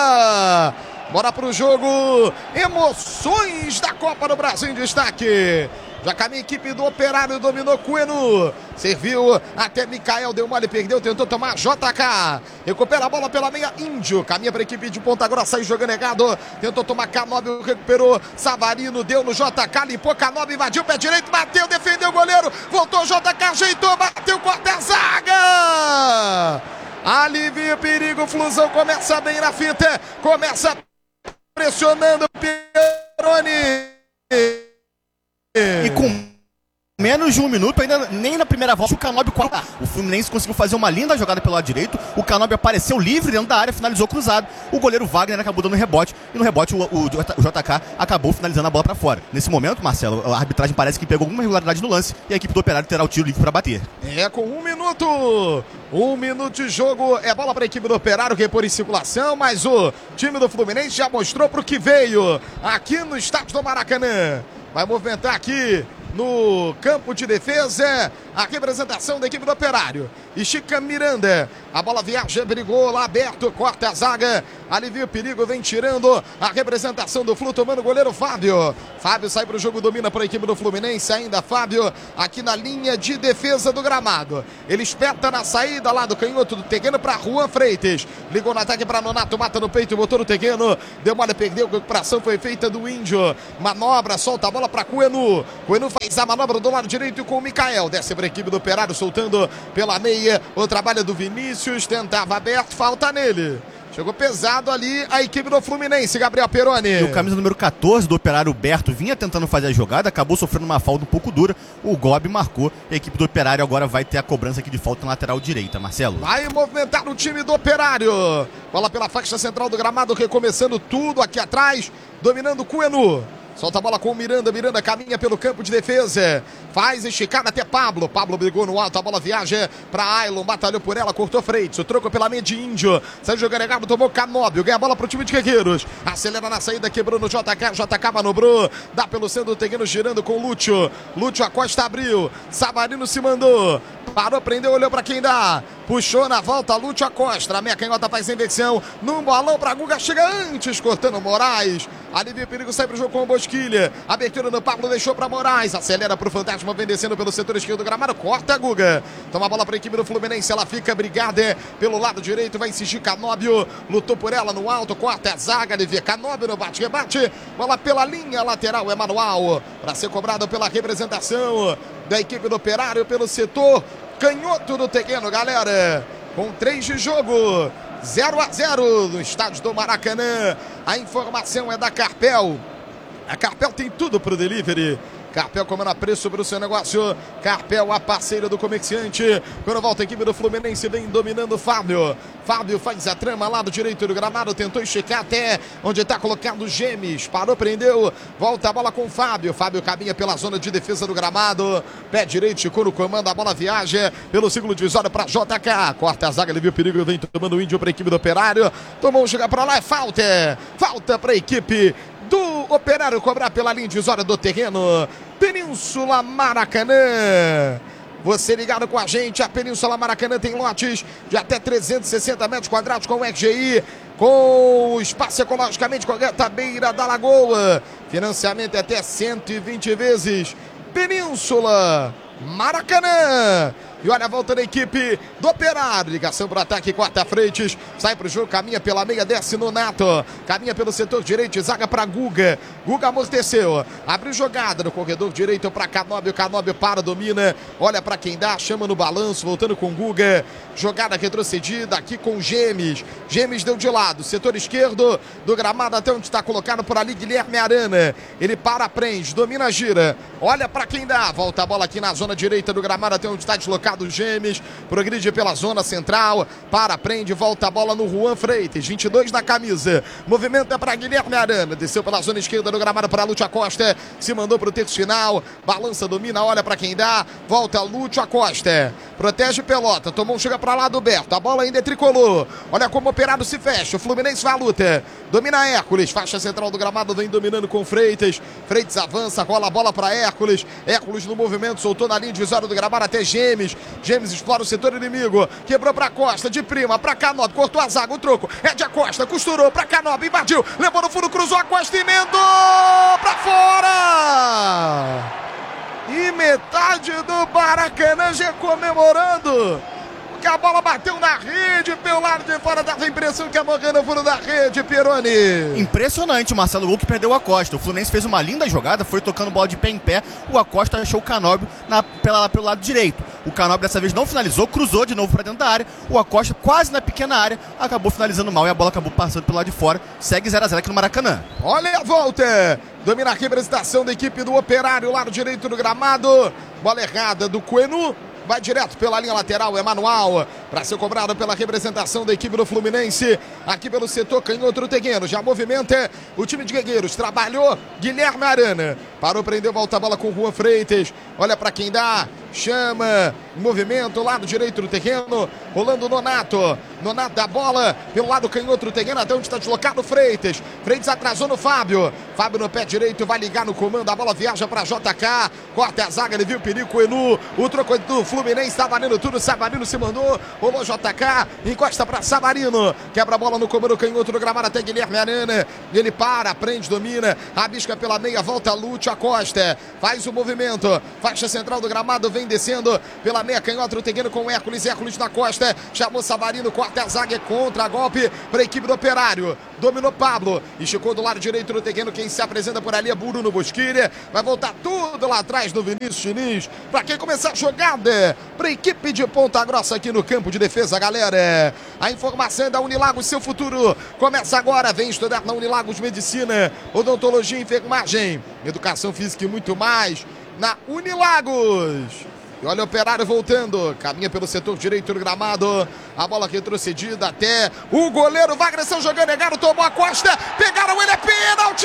bola. Bora pro jogo. Emoções da Copa do Brasil em destaque. Já caminha a equipe do Operário, dominou Cueno. Serviu até Mikael, deu mole, perdeu, tentou tomar JK. Recupera a bola pela meia, Índio. Caminha para a equipe de Ponta Grossa, sai jogando errado. Tentou tomar Canóbio, recuperou. Savarino, deu no JK, limpou Canóbio, invadiu o pé direito, bateu, defendeu o goleiro. Voltou JK, ajeitou, bateu, corta a zaga. Alivia o perigo, Flusão começa bem na fita. Começa pressionando o Peroni. E com menos de um minuto, ainda nem na primeira volta, o Canóbio, o Fluminense conseguiu fazer uma linda jogada pelo lado direito. O Canóbio apareceu livre dentro da área, finalizou cruzado. O goleiro Wagner acabou dando rebote. E no rebote o JK acabou finalizando a bola para fora. Nesse momento, Marcelo, a arbitragem parece que pegou alguma irregularidade no lance e a equipe do Operário terá o tiro livre para bater. Com 1 minuto. 1 minuto de jogo. É bola para a equipe do Operário que é por em circulação. Mas o time do Fluminense já mostrou para o que veio aqui no estádio do Maracanã. vai movimentar aqui no campo de defesa a representação da equipe do Operário. Estica Miranda, a bola viaja, brigou lá aberto, corta a zaga, alivia o perigo, vem tirando a representação do Flu, tomando o goleiro Fábio. Fábio sai para o jogo, domina para a equipe do Fluminense, ainda Fábio aqui na linha de defesa do gramado. Ele espeta na saída lá do canhoto do terreno para Juan Freitas. Ligou no ataque para Nonato, mata no peito, botou no terreno, deu mole, perdeu, a recuperação foi feita do Índio. Manobra, solta a bola para Coenu. Coenu faz a manobra do lado direito com o Mikael. Desce para a equipe do Operário, soltando pela meia. O trabalho do Vinícius, tentava aberto, falta nele. Chegou pesado ali a equipe do Fluminense, Gabriel Peroni. E o camisa número 14 do Operário, Berto, vinha tentando fazer a jogada, acabou sofrendo uma falta um pouco dura. O Gobi marcou e a equipe do Operário agora vai ter a cobrança aqui de falta na lateral direita, Marcelo. Vai movimentar o time do Operário. Bola pela faixa central do gramado, recomeçando tudo aqui atrás, dominando o Coenu. Solta a bola com o Miranda, Miranda caminha pelo campo de defesa, faz esticada até Pablo, Pablo brigou no alto, a bola viaja para Ailon, batalhou por ela, cortou Freitas, o troco pela meia de Índio, saiu jogando errado, tomou Canóbio, ganha a bola pro time de Guerreiros, acelera na saída, quebrou no JK manobrou, dá pelo centro do terreno, girando com o Lúcio, Lúcio Acosta abriu, Savarino se mandou, parou, prendeu, olhou para quem dá, puxou na volta, Lúcio Acosta, a meia canhota faz a inversão, num bolão para Guga, chega antes, cortando Moraes, alivia o perigo, sai pro jogo com o Bosquilha, abertura no Pablo, deixou para Moraes, acelera pro Fantasma, vem descendo pelo setor esquerdo do gramado, corta a Guga, toma a bola para a equipe do Fluminense, ela fica brigada pelo lado direito, vai insistir Canóbio, lutou por ela no alto, corta a zaga, alivia Canóbio no bate-rebate, bola pela linha lateral, é manual, para ser cobrado pela representação da equipe do Operário, pelo setor canhoto do terreno, galera, com 3 de jogo, 0-0 no estádio do Maracanã. A informação é da Carpel. A Carpel tem tudo para o delivery. Carpel comendo a preço sobre o seu negócio. Carpel, a parceira do comerciante. Quando volta a equipe do Fluminense, vem dominando o Fábio. Fábio faz a trama lá do direito do gramado. Tentou esticar até onde está colocado o Gemes. Parou, prendeu. Volta a bola com o Fábio. Fábio caminha pela zona de defesa do gramado. Pé direito, ficou no comando. A bola viaja pelo círculo divisório para JK. Corta a zaga, ele viu o perigo. Vem tomando o Índio para a equipe do Operário. Tomou um chegar para lá. É falta. Falta para a equipe do Operário cobrar pela linha divisória do terreno. Península Maracanã. Você ligado com a gente, a Península Maracanã tem lotes de até 360 metros quadrados com RGI, com espaço ecologicamente correto à beira da lagoa. Financiamento até 120 vezes. Península Maracanã. E olha a volta da equipe do Operário. Ligação para o ataque, corta Freitas. Sai para o jogo, caminha pela meia, desce no Nato. Caminha pelo setor direito, zaga para Guga. Guga amorteceu. Abriu jogada no corredor direito para Canóbio. Canóbio para, domina. Olha para quem dá, chama no balanço, voltando com Guga. Jogada retrocedida aqui com Gemes. Gemes deu de lado. Setor esquerdo do gramado até onde está colocado por ali Guilherme Arana. Ele para, prende, domina, gira. Olha para quem dá. Volta a bola aqui na zona direita do gramado até onde está deslocado o Gemes, progride pela zona central, para, prende, volta a bola no Juan Freitas, 22 na camisa, movimenta para Guilherme Arana, desceu pela zona esquerda do gramado para Lúcio Acosta, se mandou para o terço final, balança, domina, olha para quem dá, volta Lúcio Acosta, protege pelota, tomou um chega para lá do Berto, a bola ainda é tricolor, olha como o Operário se fecha, o Fluminense vai à luta, domina Hércules, faixa central do gramado, vem dominando com Freitas, Freitas avança, rola a bola para Hércules, Hércules no movimento, soltou na linha divisória do gramado até Gemes, Gemes explora o setor inimigo, quebrou para Costa, de prima, para Canóbio, cortou a zaga, o troco, é de Acosta, costurou para Canóbio, invadiu, levou no fundo, cruzou, Acosta, emendou para fora! E metade do Maracanã já comemorando, que a bola bateu na rede, pelo lado de fora, dava a impressão que ia morrer no fundo da rede, Peroni. Impressionante o Marcelo Gol que perdeu o Acosta. O Fluminense fez uma linda jogada, foi tocando bola de pé em pé, o Acosta achou o Canóbio pelo lado direito. O Canóbio dessa vez não finalizou, cruzou de novo para dentro da área, o Acosta quase na pequena área, acabou finalizando mal e a bola acabou passando pelo lado de fora, segue 0-0 aqui no Maracanã. Olha a volta, domina a representação da equipe do Operário, lado direito do gramado, bola errada do Coenu, vai direto pela linha lateral, é manual, para ser cobrado pela representação da equipe do Fluminense, aqui pelo setor canhoto do terreno, já movimenta o time de Guerreiros, trabalhou Guilherme Arana, parou, prendeu, volta a bola com Juan Freitas, olha para quem dá, chama, movimento, lado direito do terreno, rolando o Nonato. Nonato da bola pelo lado canhoto do terreno, até onde está deslocado o Freitas. Freitas atrasou no Fábio. Fábio no pé direito, vai ligar no comando, a bola viaja para JK, corta a zaga, ele viu o perigo, o Enu, o troco do Fluminense, está valendo tudo, Savarino se mandou, rolou JK, encosta para Savarino, quebra a bola no comando canhoto do gramado até Guilherme Arana, ele para, prende, domina, rabisca pela meia, volta Lúcio Acosta, faz o movimento, faixa central do gramado, vem descendo pela meia canhota do terreno com Hércules na costa, chamou Savarino, corta a zaga, contra golpe para a equipe do Operário, dominou Pablo, esticou do lado direito do terreno, quem se apresenta por ali é Bruno Bosquilha, vai voltar tudo lá atrás do Vinícius Diniz, para quem começar a jogada, para a equipe de Ponta Grossa aqui no campo de defesa, galera. A informação é da Unilagos, seu futuro começa agora, vem estudar na Unilagos Medicina, Odontologia, Enfermagem, Educação Física e muito mais, na Unilagos. E olha o Operário voltando, caminha pelo setor direito do gramado, a bola retrocedida até o goleiro Wagner São jogando, negaram, tomou a costa, pegaram ele, é pênalti!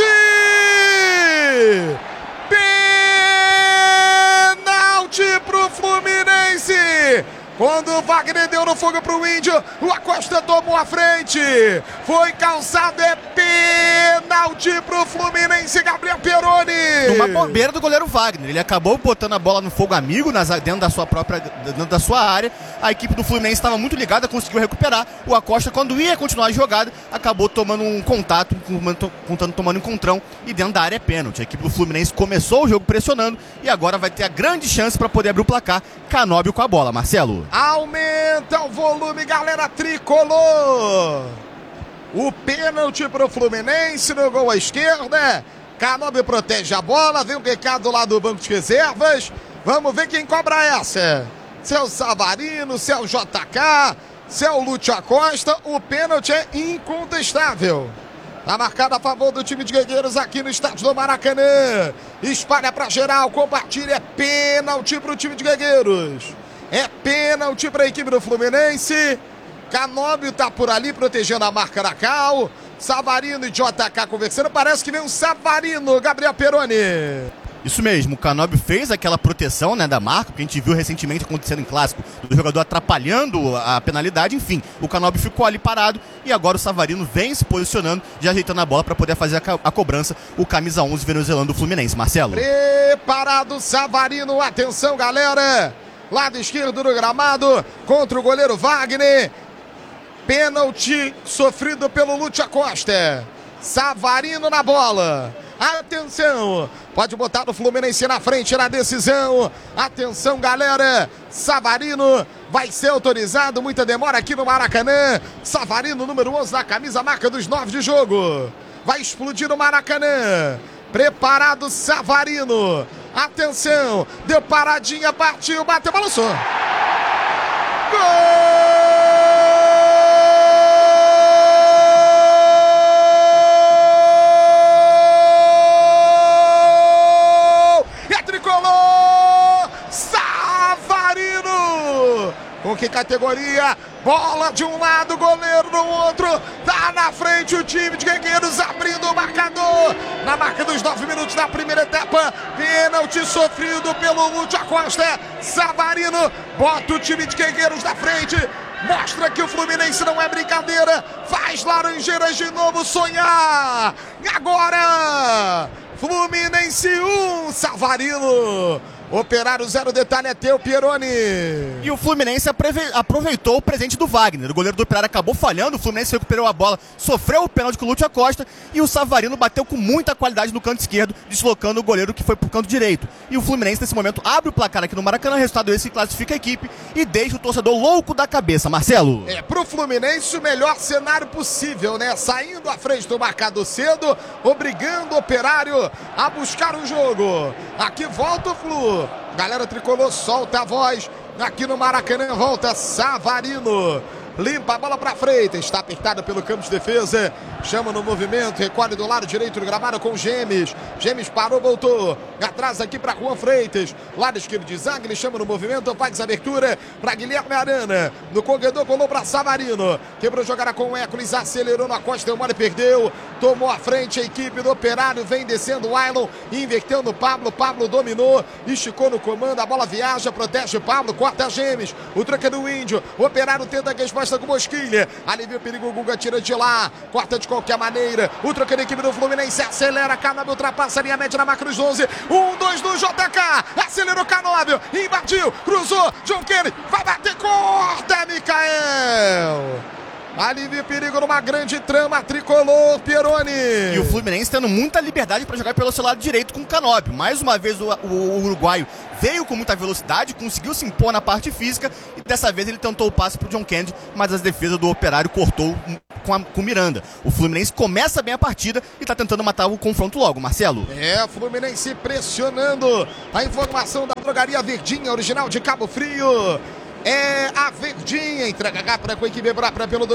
Pênalti pro Fluminense! Quando o Wagner deu no fogo pro Índio, o Acosta tomou a frente. Foi calçado, é pênalti pro Fluminense, Gabriel Peroni. Uma bombeira do goleiro Wagner. Ele acabou botando a bola no fogo amigo, dentro da sua área. A equipe do Fluminense estava muito ligada, conseguiu recuperar. O Acosta, quando ia continuar a jogada, acabou tomando um contato, tomando um encontrão. E dentro da área é pênalti. A equipe do Fluminense começou o jogo pressionando e agora vai ter a grande chance para poder abrir o placar. Canóbio com a bola, Marcelo. Aumenta o volume, galera tricolor. O pênalti pro Fluminense no gol à esquerda. Canóbio protege a bola, vem um recado lá do banco de reservas. Vamos ver quem cobra essa. Se é o Savarino, se é o JK, se é o Lúcio Acosta, o pênalti é incontestável. Tá marcado a favor do time de Guerreiros aqui no estádio do Maracanã. Espalha pra geral, compartilha, é pênalti pro time de Guerreiros. É pênalti para a equipe do Fluminense. Canóbio tá por ali protegendo a marca da Cal. Savarino e JK conversando. Parece que vem um Savarino, Gabriel Peroni. Isso mesmo, o Canóbio fez aquela proteção, né, da marca, que a gente viu recentemente acontecendo em clássico, do jogador atrapalhando a penalidade, enfim. O Canóbio ficou ali parado e agora o Savarino vem se posicionando, já ajeitando a bola para poder fazer a cobrança, o camisa 11 venezuelano do Fluminense. Marcelo. Preparado Savarino, atenção galera. Lado esquerdo do gramado, contra o goleiro Wagner. Pênalti sofrido pelo Lúcio Acosta. Savarino na bola. Atenção, pode botar o Fluminense na frente na decisão. Atenção, galera. Savarino vai ser autorizado. Muita demora aqui no Maracanã. Savarino, número 11 da camisa, marca dos 9 de jogo. Vai explodir o Maracanã. Preparado Savarino. Atenção, deu paradinha, partiu, bateu, balançou. Gol! Com que categoria? Bola de um lado, goleiro no outro. Tá na frente o time de Guerreiros abrindo o marcador. Na marca dos 9 minutos da primeira etapa. Pênalti sofrido pelo Lúcio Acosta. Savarino bota o time de Guerreiros na frente. Mostra que o Fluminense não é brincadeira. Faz Laranjeiras de novo sonhar. E agora, Fluminense 1, Savarino. Operário 0, detalhe é teu, Peroni. E o Fluminense aproveitou o presente do Wagner. O goleiro do Operário acabou falhando, o Fluminense recuperou a bola, sofreu o pênalti com o Lúcio Acosta e o Savarino bateu com muita qualidade no canto esquerdo, deslocando o goleiro que foi pro canto direito. E o Fluminense, nesse momento, abre o placar aqui no Maracanã, resultado esse que classifica a equipe e deixa o torcedor louco da cabeça, Marcelo. É, pro Fluminense o melhor cenário possível, né? Saindo à frente do marcador cedo, obrigando o Operário a buscar o jogo. Aqui volta o Flu. Galera tricolor, solta a voz. Aqui no Maracanã volta Savarino. limpa a bola para Freitas, está apertada pelo campo de defesa, chama no movimento, recolhe do lado direito do gramado com Gemes. Gemes parou, voltou, atrás aqui para Juan Freitas, lado esquerdo de zaga, ele chama no movimento, faz abertura para Guilherme Arana, no corredor colou para Savarino, quebrou jogada com o Hércules, acelerou na costa, deu mole, perdeu, tomou a frente a equipe do Operário, vem descendo o Ailon, inverteu no Pablo, Pablo dominou, esticou no comando, a bola viaja, protege Pablo, corta Gemes, o troca do Índio, o Operário tenta a resposta com Bosquilha, alivia o perigo, o Guga tira de lá, corta de qualquer maneira, o troca da equipe do Fluminense, acelera, Canóbio ultrapassa a linha média na marca dos 11, 1-2 do JK, acelerou Canóbio, invadiu, cruzou, John Kennedy, vai bater, corta, Mikael! Alivia perigo numa grande trama tricolor, Pieroni. E o Fluminense tendo muita liberdade para jogar pelo seu lado direito com o Canóbio. Mais uma vez o uruguaio veio com muita velocidade, conseguiu se impor na parte física e dessa vez ele tentou o passe para o John Kennedy, mas as defesas do Operário cortou com o Miranda. O Fluminense começa bem a partida e está tentando matar o confronto logo, Marcelo. É, Fluminense pressionando. A informação da Drogaria Verdinha, original de Cabo Frio. É a Verdinha, entrega rápida com a equipe Brapra pelo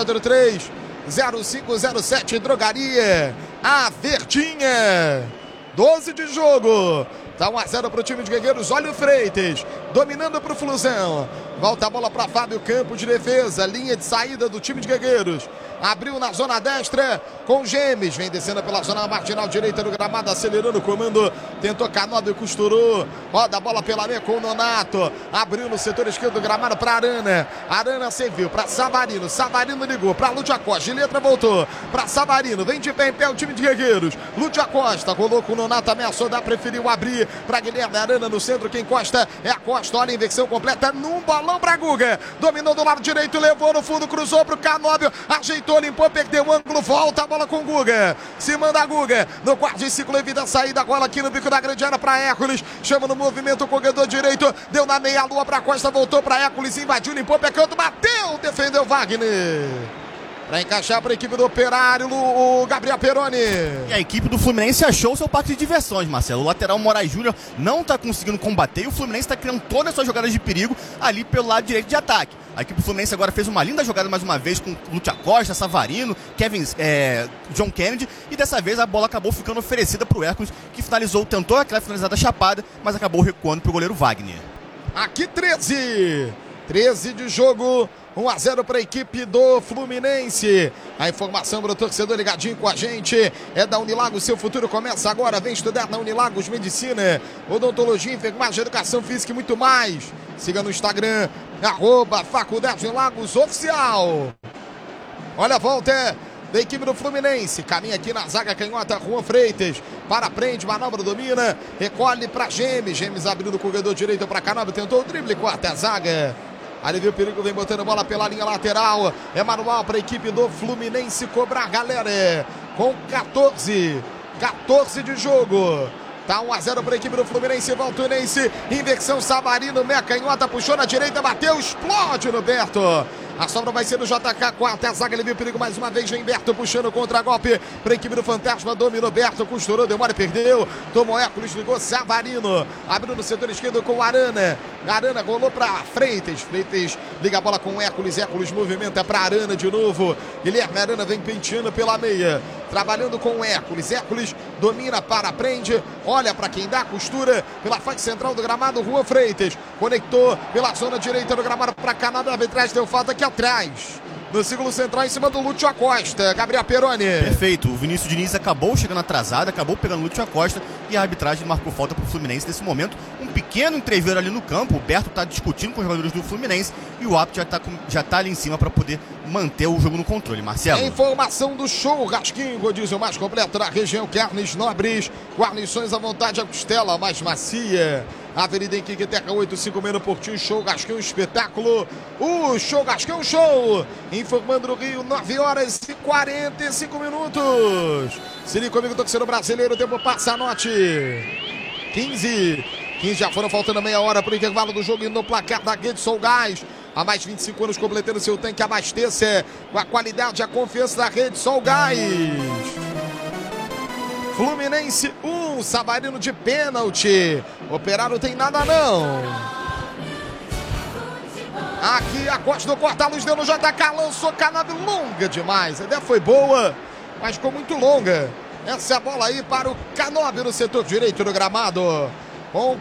2643-0507, Drogaria, a Verdinha, 12 de jogo, tá 1-0 pro time de Guerreiros, olha o Freitas, dominando pro Flusão, volta a bola para Fábio, campo de defesa, linha de saída do time de Guerreiros, abriu na zona destra com Gemes, vem descendo pela zona marginal direita do gramado, acelerando o comando, tentou Canóbio, costurou, roda a bola pela meia com o Nonato, abriu no setor esquerdo do gramado para Arana, Arana serviu para Savarino, Savarino ligou para Lúcio Acosta, de letra voltou para Savarino, vem de pé em pé o time de Guerreiros, Lúcio Acosta, rolou com o Nonato, ameaçou, preferiu abrir para Guilherme Arana no centro, quem encosta é a Costa, olha a inversão completa num bolão para Guga, dominou do lado direito, levou no fundo, cruzou para o Canóbio, ajeitou, limpou, perdeu o ângulo, volta a bola com Guga, se manda Guga, no quarto de ciclo, evita a saída, agora aqui no bico da grande área para Hércules, chama no movimento o corredor direito, deu na meia-lua para Costa, voltou para Hércules, invadiu, limpou, pecando, bateu, defendeu Wagner. Para encaixar para a equipe do Operário, o Gabriel Pieroni. E a equipe do Fluminense achou o seu parque de diversões, Marcelo. O lateral Moraes Júnior não está conseguindo combater e o Fluminense está criando todas as suas jogadas de perigo ali pelo lado direito de ataque. A equipe do Fluminense agora fez uma linda jogada mais uma vez com Lúcio Acosta, Savarino, John Kennedy e dessa vez a bola acabou ficando oferecida para o Hércules, que finalizou, tentou aquela finalizada chapada, mas acabou recuando para o goleiro Wagner. Aqui 13 de jogo, 1-0 para a equipe do Fluminense. A informação para o torcedor ligadinho com a gente é da Unilagos, seu futuro começa agora. Vem estudar na Unilagos Medicina, Odontologia, Enfermagem, Educação Física e muito mais. Siga no Instagram, @Faculdade Lagos Oficial. Olha a volta da equipe do Fluminense, caminha aqui na zaga canhota, Juan Freitas, para prende, manobra, domina, recolhe para Gemes, Gemes abrindo o corredor direito para Canóbio, tentou o drible, corta a zaga, alivia o perigo, vem botando bola pela linha lateral, é manual para a equipe do Fluminense cobrar, galera, com 14 de jogo. Tá 1-0 para a equipe do Fluminense, Valtunense, inversão, Savarino, meia canhota, puxou na direita, bateu, explode no Berto. A sobra vai ser do JK, quarta a zaga, ele viu o perigo mais uma vez, vem Berto puxando contra-golpe para a equipe do Fantasma, dominou Berto, costurou, deu mole, perdeu, tomou Hércules, ligou Savarino, abriu no setor esquerdo com o Arana, Arana rolou para Freitas, Freitas liga a bola com o Hércules, Hércules movimenta para Arana de novo, Guilherme Arana vem penteando pela meia, trabalhando com o Hércules, Hércules domina, para, prende, olha para quem dá, costura pela faixa central do gramado, Juan Freitas, conectou pela zona direita do gramado para Canadá, a arbitragem deu falta aqui atrás, no círculo central em cima do Lúcio Acosta, Gabriel Pieroni. Perfeito, o Vinícius Diniz acabou chegando atrasado, acabou pegando o Lúcio Acosta e a arbitragem marcou falta para o Fluminense nesse momento, um pequeno entreveiro ali no campo, o Berto está discutindo com os jogadores do Fluminense e o árbitro já tá ali em cima para poder manter o jogo no controle, Marcelo. A informação do show, Rasquinho, rodízio mais completo da região, carnes nobres, guarnições à vontade, a costela mais macia. Avenida Henrique Terra 856 Portinho, show Gasquinho, espetáculo. O show Gasquinho, show. Informando no Rio, 9h45. Se liga comigo, torcedor brasileiro, o tempo passa, anote. 15 já foram faltando meia hora para o intervalo do jogo e no placar da Rede Sol Gás. Há mais 25 anos completando seu tanque, abasteça com a qualidade e a confiança da Rede Sol Gás. Fluminense 1, Savarino de pênalti. Operário tem nada não. Aqui a Costa do corta-luz deu no JK, lançou Canab longa demais. A ideia foi boa, mas ficou muito longa. Essa é a bola aí para o Canobi no setor direito do gramado. Com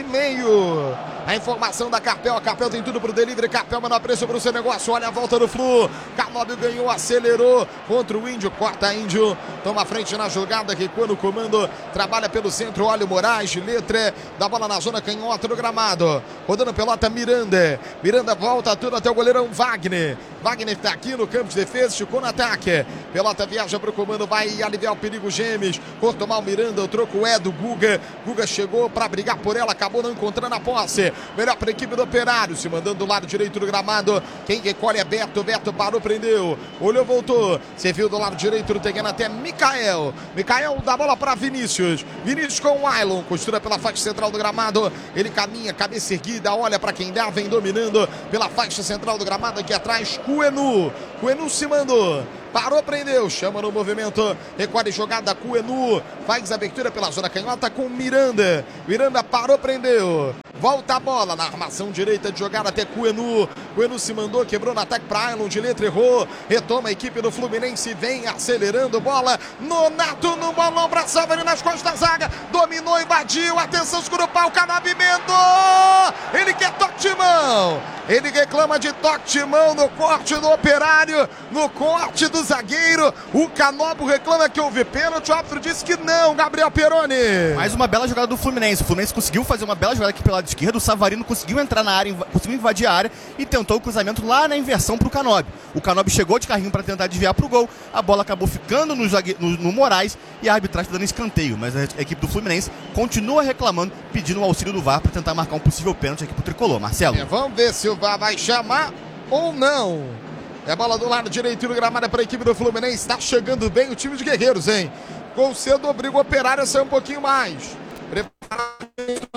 15,5. A informação da Carpel. A Carpel tem tudo pro delivery. Carpel, menor preço pro seu negócio. Olha a volta do Flu. Canobi ganhou, acelerou contra o Índio. Corta Índio. Toma frente na jogada. Recua no comando. Trabalha pelo centro. Olha o Moraes. Letra da bola na zona canhota do gramado. Rodando pelota Miranda. Miranda volta tudo até o goleirão Wagner. Wagner tá aqui no campo de defesa. Ficou no ataque. Pelota viaja pro comando. Vai aliviar o perigo Gêmeos. Cortou mal Miranda. O troco é do Guga. Guga chegou pra brigar por ela. Acabou não encontrando a posse. Melhor para a equipe do Operário, se mandando do lado direito do gramado. Quem recolhe é Beto. Beto parou, prendeu. Olhou, voltou. Serviu do lado direito do terreno até Mikael. Mikael dá bola para Vinícius. Vinícius com o Ailon. Costura pela faixa central do gramado. Ele caminha, cabeça erguida. Olha para quem dá. Vem dominando pela faixa central do gramado. Aqui atrás, Cuenu. Cuenu se mandou. Parou, prendeu, chama no movimento, recolhe jogada, Cuenu, faz a abertura pela zona canhota com Miranda. Miranda parou, prendeu. Volta a bola na armação direita de jogada até Cuenu. Cuenu se mandou, quebrou no ataque para Ailon, de letra errou. Retoma a equipe do Fluminense, vem acelerando bola. Nonato no bolão para Savarino nas costas da zaga. Dominou, invadiu, atenção, segura o pau, Canab emendou. Ele quer toque de mão. Ele reclama de toque de mão no corte do Operário, no corte do zagueiro. O Canobo reclama que houve pênalti. O árbitro disse que não, Gabriel Peroni. Mais uma bela jogada do Fluminense. O Fluminense conseguiu fazer uma bela jogada aqui pelo lado esquerdo. O Savarino conseguiu entrar na área, conseguiu invadir a área e tentou o cruzamento lá na inversão pro Canobi. O Canobi chegou de carrinho para tentar desviar pro gol. A bola acabou ficando no Moraes e a arbitragem tá dando escanteio. Mas a equipe do Fluminense continua reclamando, pedindo o auxílio do VAR para tentar marcar um possível pênalti aqui pro Tricolor. Marcelo. Vamos ver se o VAR vai chamar ou não. É bola do lado direito do gramado para a equipe do Fluminense. Está chegando bem o time de guerreiros, hein? Gol cedo obriga o Operário a sair um pouquinho mais. Preparado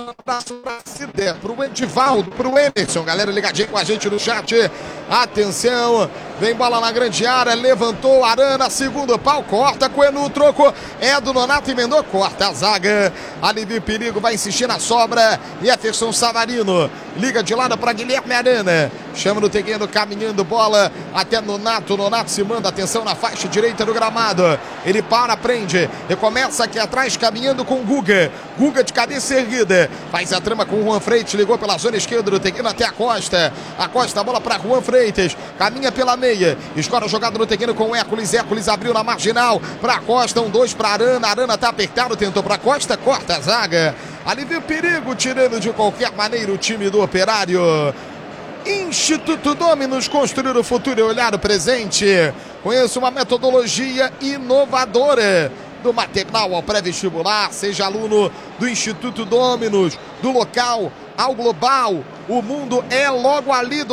para o Edivaldo, para o Emerson. Galera ligadinho com a gente no chat. Atenção. Vem bola na grande área. Levantou Arana. Segundo pau. Corta. Cuenu. Troco. É do Nonato. Emendou. Corta a zaga. Alivia o perigo. Vai insistir na sobra. Jefferson Savarino. Liga de lado para Guilherme Arana. Chama no terreno. Caminhando bola até Nonato. Nonato se manda. Atenção na faixa direita do gramado. Ele para. Prende. Recomeça aqui atrás. Caminhando com Guga. Guga de cabeça erguida. Faz a trama com o Juan Freitas. Ligou pela zona esquerda do terreno até a Costa. A Costa. A bola para Juan Freitas. Caminha pela meia. Escora a jogada no terreno com Hércules. Hércules abriu na marginal. Para Costa. 1-2 para Arana. Arana tá apertado. Tentou para Costa. Corta a zaga. Alivia o perigo. Tirando de qualquer maneira o time do Operário. Instituto Dominus. Construir o futuro e olhar o presente. Conheça uma metodologia inovadora. Do maternal ao pré-vestibular, seja aluno do Instituto Dominus, do local ao global. O mundo é logo ali,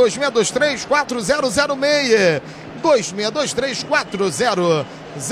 2623-4006. 2623-4006.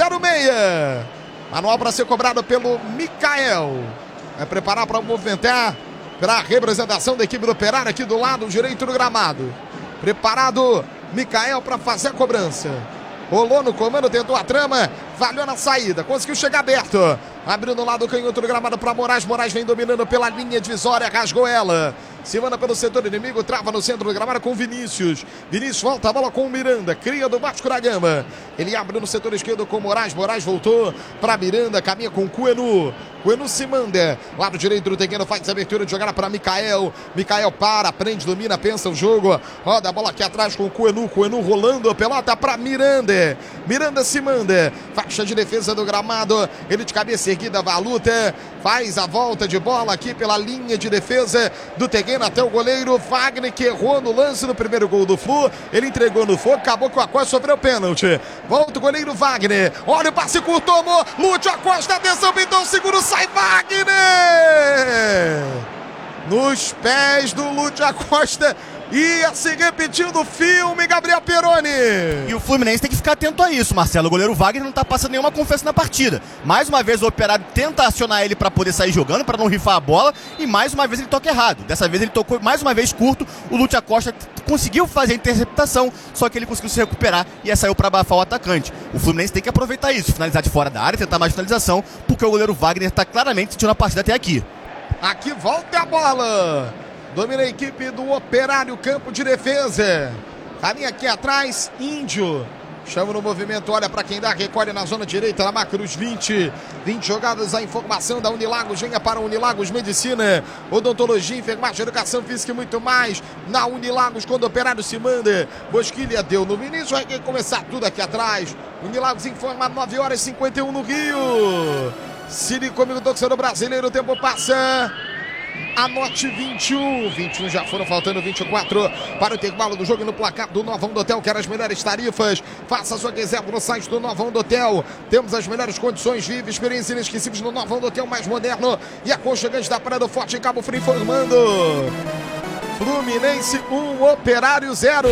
Manual para ser cobrado pelo Mikael. Vai preparar para movimentar para a representação da equipe do Operário aqui do lado direito do gramado. Preparado, Mikael, para fazer a cobrança. Rolou no comando, tentou a trama, falhou na saída, conseguiu chegar aberto. Abriu no lado canhoto do gramado para Moraes. Moraes vem dominando pela linha divisória, rasgou ela. Se manda pelo setor inimigo, trava no centro do gramado com Vinícius. Vinícius volta a bola com o Miranda, cria do Vasco da Gama. Ele abre no setor esquerdo com Moraes. Moraes voltou para Miranda, caminha com Cuenu. Cuenu se manda. Lado direito do terreno, faz a abertura de jogada para Mikael. Mikael para, prende, domina, pensa o jogo. Roda a bola aqui atrás com Cuenu. Cuenu rolando, pelota para Miranda. Miranda se manda. Faixa de defesa do gramado. Ele de cabeça erguida, vai à luta. Faz a volta de bola aqui pela linha de defesa do terreno até o goleiro Wagner, que errou no lance do primeiro gol do Flu. Ele entregou no fogo, acabou com a Costa, sofreu pênalti. Volta o goleiro Wagner. Olha o passe curto, tomou. Lúcio Acosta, atenção, pintou o seguro, sai Wagner! Nos pés do Lúcio Acosta. Ia se repetindo o filme, Gabriel Peroni. E o Fluminense tem que ficar atento a isso, Marcelo. O goleiro Wagner não tá passando nenhuma confiança na partida. Mais uma vez o Operário tenta acionar ele para poder sair jogando, para não rifar a bola. E mais uma vez ele toca errado. Dessa vez ele tocou mais uma vez curto. O Lúcio Acosta conseguiu fazer a interceptação, só que ele conseguiu se recuperar e saiu para abafar o atacante. O Fluminense tem que aproveitar isso, finalizar de fora da área, tentar mais finalização, porque o goleiro Wagner tá claramente sentindo a partida até aqui. Aqui volta a bola. Domina a equipe do Operário, campo de defesa. Caminha aqui atrás, Índio. Chama no movimento, olha para quem dá, recolhe na zona direita, na marca dos 20 jogadas. A informação da Unilagos, venha para Unilagos Medicina, Odontologia, Enfermagem, Educação Física e muito mais. Na Unilagos, quando o Operário se manda, Bosquilha deu no início, vai começar tudo aqui atrás. Unilagos informa 9h51 no Rio. Siri comigo, torcedor brasileiro, o tempo passa. Anote 21 já foram faltando 24 para o intervalo do jogo no placar do Novão do Hotel. Quer as melhores tarifas? Faça a sua reserva no site do Novão do Hotel. Temos as melhores condições, vive experiências inesquecíveis no Novão do Hotel, mais moderno e aconchegante da Praia do Forte em Cabo Frio, informando Fluminense 1, Operário 0.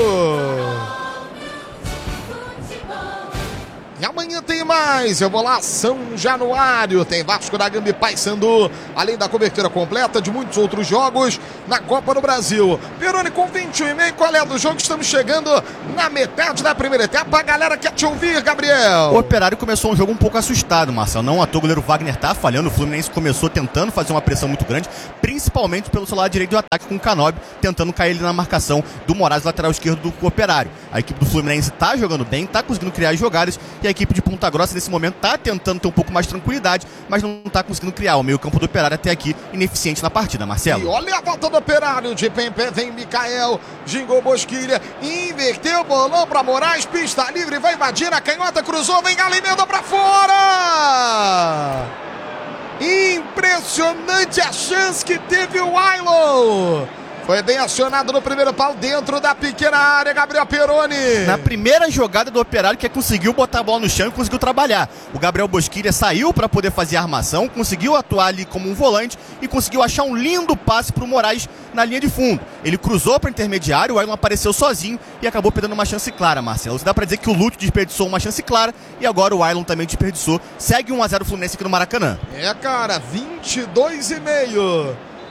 E amanhã tem mais, eu vou lá, São Januário, tem Vasco da Gama e Paysandu, além da cobertura completa de muitos outros jogos na Copa do Brasil. Peroni com 21h30, qual é do jogo? Estamos chegando na metade da primeira etapa, a galera quer te ouvir, Gabriel. O Operário começou um jogo um pouco assustado, Marcelo, não à toa o goleiro Wagner tá falhando, o Fluminense começou tentando fazer uma pressão muito grande, principalmente pelo seu lado direito do ataque com o Canóbio, tentando cair ele na marcação do Moraes, lateral esquerdo do Operário. A equipe do Fluminense tá jogando bem, tá conseguindo criar jogadas, e a equipe de Ponta Grossa nesse momento está tentando ter um pouco mais de tranquilidade, mas não está conseguindo criar. O meio campo do Operário até aqui ineficiente na partida, Marcelo. E olha a volta do Operário, de pé em pé vem Mikael, gingou Bosquilha, inverteu o bolão para Moraes, pista livre, vai invadir a canhota, cruzou, vem Galimendo para fora! Impressionante a chance que teve o Ailon! Foi bem acionado no primeiro pau dentro da pequena área, Gabriel Peroni. Na primeira jogada do Operário, que conseguiu botar a bola no chão e conseguiu trabalhar. O Gabriel Bosquilha saiu para poder fazer a armação, conseguiu atuar ali como um volante e conseguiu achar um lindo passe para o Moraes na linha de fundo. Ele cruzou para o intermediário, o Ailon apareceu sozinho e acabou perdendo uma chance clara, Marcelo. Dá para dizer que o Lúcio desperdiçou uma chance clara e agora o Ailon também desperdiçou. Segue 1-0 o Fluminense aqui no Maracanã. É, cara, 22,5.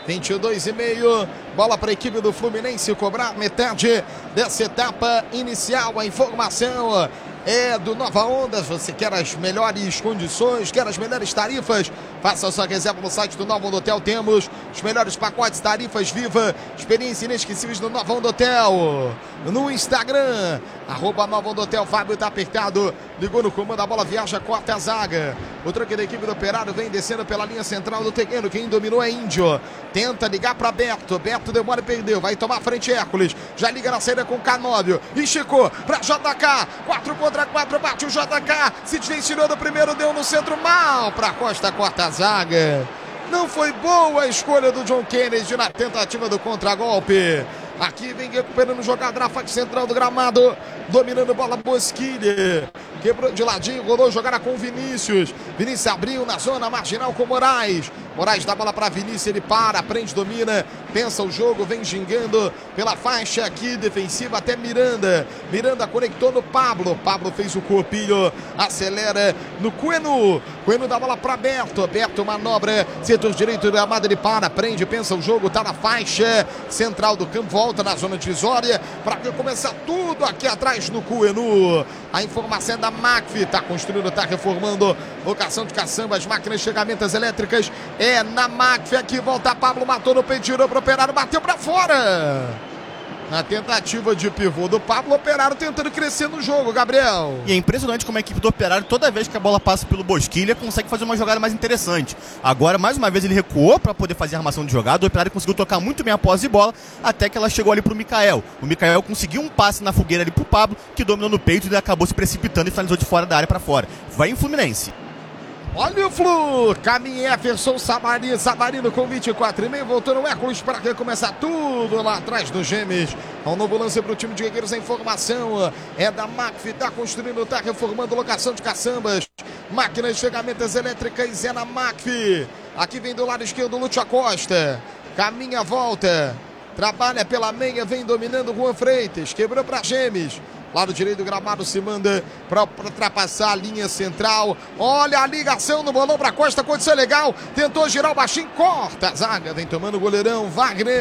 22,5, bola para a equipe do Fluminense cobrar metade dessa etapa inicial. A informação é do Nova Ondas. Você quer as melhores condições, quer as melhores tarifas? Faça a sua reserva no site do Nova Onda Hotel. Temos os melhores pacotes, tarifas, viva experiência inesquecíveis do Nova Onda Hotel. No Instagram, @Nova Onda Hotel. Fábio tá apertado, ligou no comando, a bola viaja, corta a zaga. O truque da equipe do Operário vem descendo pela linha central do terreno. Quem dominou é Índio. Tenta ligar para Beto. Beto demora e perdeu. Vai tomar frente Hércules. Já liga na saída com Canóbio. Esticou para JK. 4 contra 4. Bate o JK. Se desvencilhou do primeiro. Deu no centro. Mal para Costa. Corta a zaga. Não foi boa a escolha do John Kennedy na tentativa do contragolpe. Aqui vem recuperando jogada na faixa central do gramado. Dominando bola Bosquilha. Quebrou de ladinho, rolou jogada com o Vinícius. Vinícius abriu na zona marginal com Moraes. Moraes dá bola para Vinícius, ele para, prende, domina, pensa o jogo, vem gingando pela faixa aqui defensiva até Miranda. Miranda conectou no Pablo. Pablo fez o corpinho, acelera no Cueno. Cueno dá bola para Berto. Berto manobra, setor direito do gramado, ele para, prende, pensa o jogo, tá na faixa central do campo, volta na zona divisória para começar tudo aqui atrás no Cueno. A informação é da McPhy, tá construindo, tá reformando, locação de caçamba, as máquinas, chegamentas elétricas, é na McPhy. Aqui volta Pablo, matou no peito, tirou pro Operário, bateu pra fora. Na tentativa de pivô do Pablo, o Operário tentando crescer no jogo, Gabriel. E é impressionante como a equipe do Operário, toda vez que a bola passa pelo Bosquilha, consegue fazer uma jogada mais interessante. Agora, mais uma vez, ele recuou para poder fazer a armação de jogada. O Operário conseguiu tocar muito bem a posse de bola, até que ela chegou ali pro Mikael. O Mikael conseguiu um passe na fogueira ali pro Pablo, que dominou no peito e acabou se precipitando e finalizou de fora da área para fora. Vai em Fluminense. Olha o Flu, caminha Everson Sabarino com 24,5, voltou no Hércules para recomeçar tudo lá atrás dos Gêmeos. Um novo lance para o time de Guerreiros, a informação é da McPhy, está construindo, está reformando, locação de caçambas, máquinas, ferramentas elétricas, é na McPhy. Aqui vem do lado esquerdo Lúcio Acosta, caminha, volta, trabalha pela meia, vem dominando Juan Freitas, quebrou para Gêmeos. Lado direito do gramado se manda para ultrapassar a linha central. Olha a ligação no bolão para Costa, condição legal. Tentou girar o baixinho, corta a zaga. Vem tomando o goleirão Wagner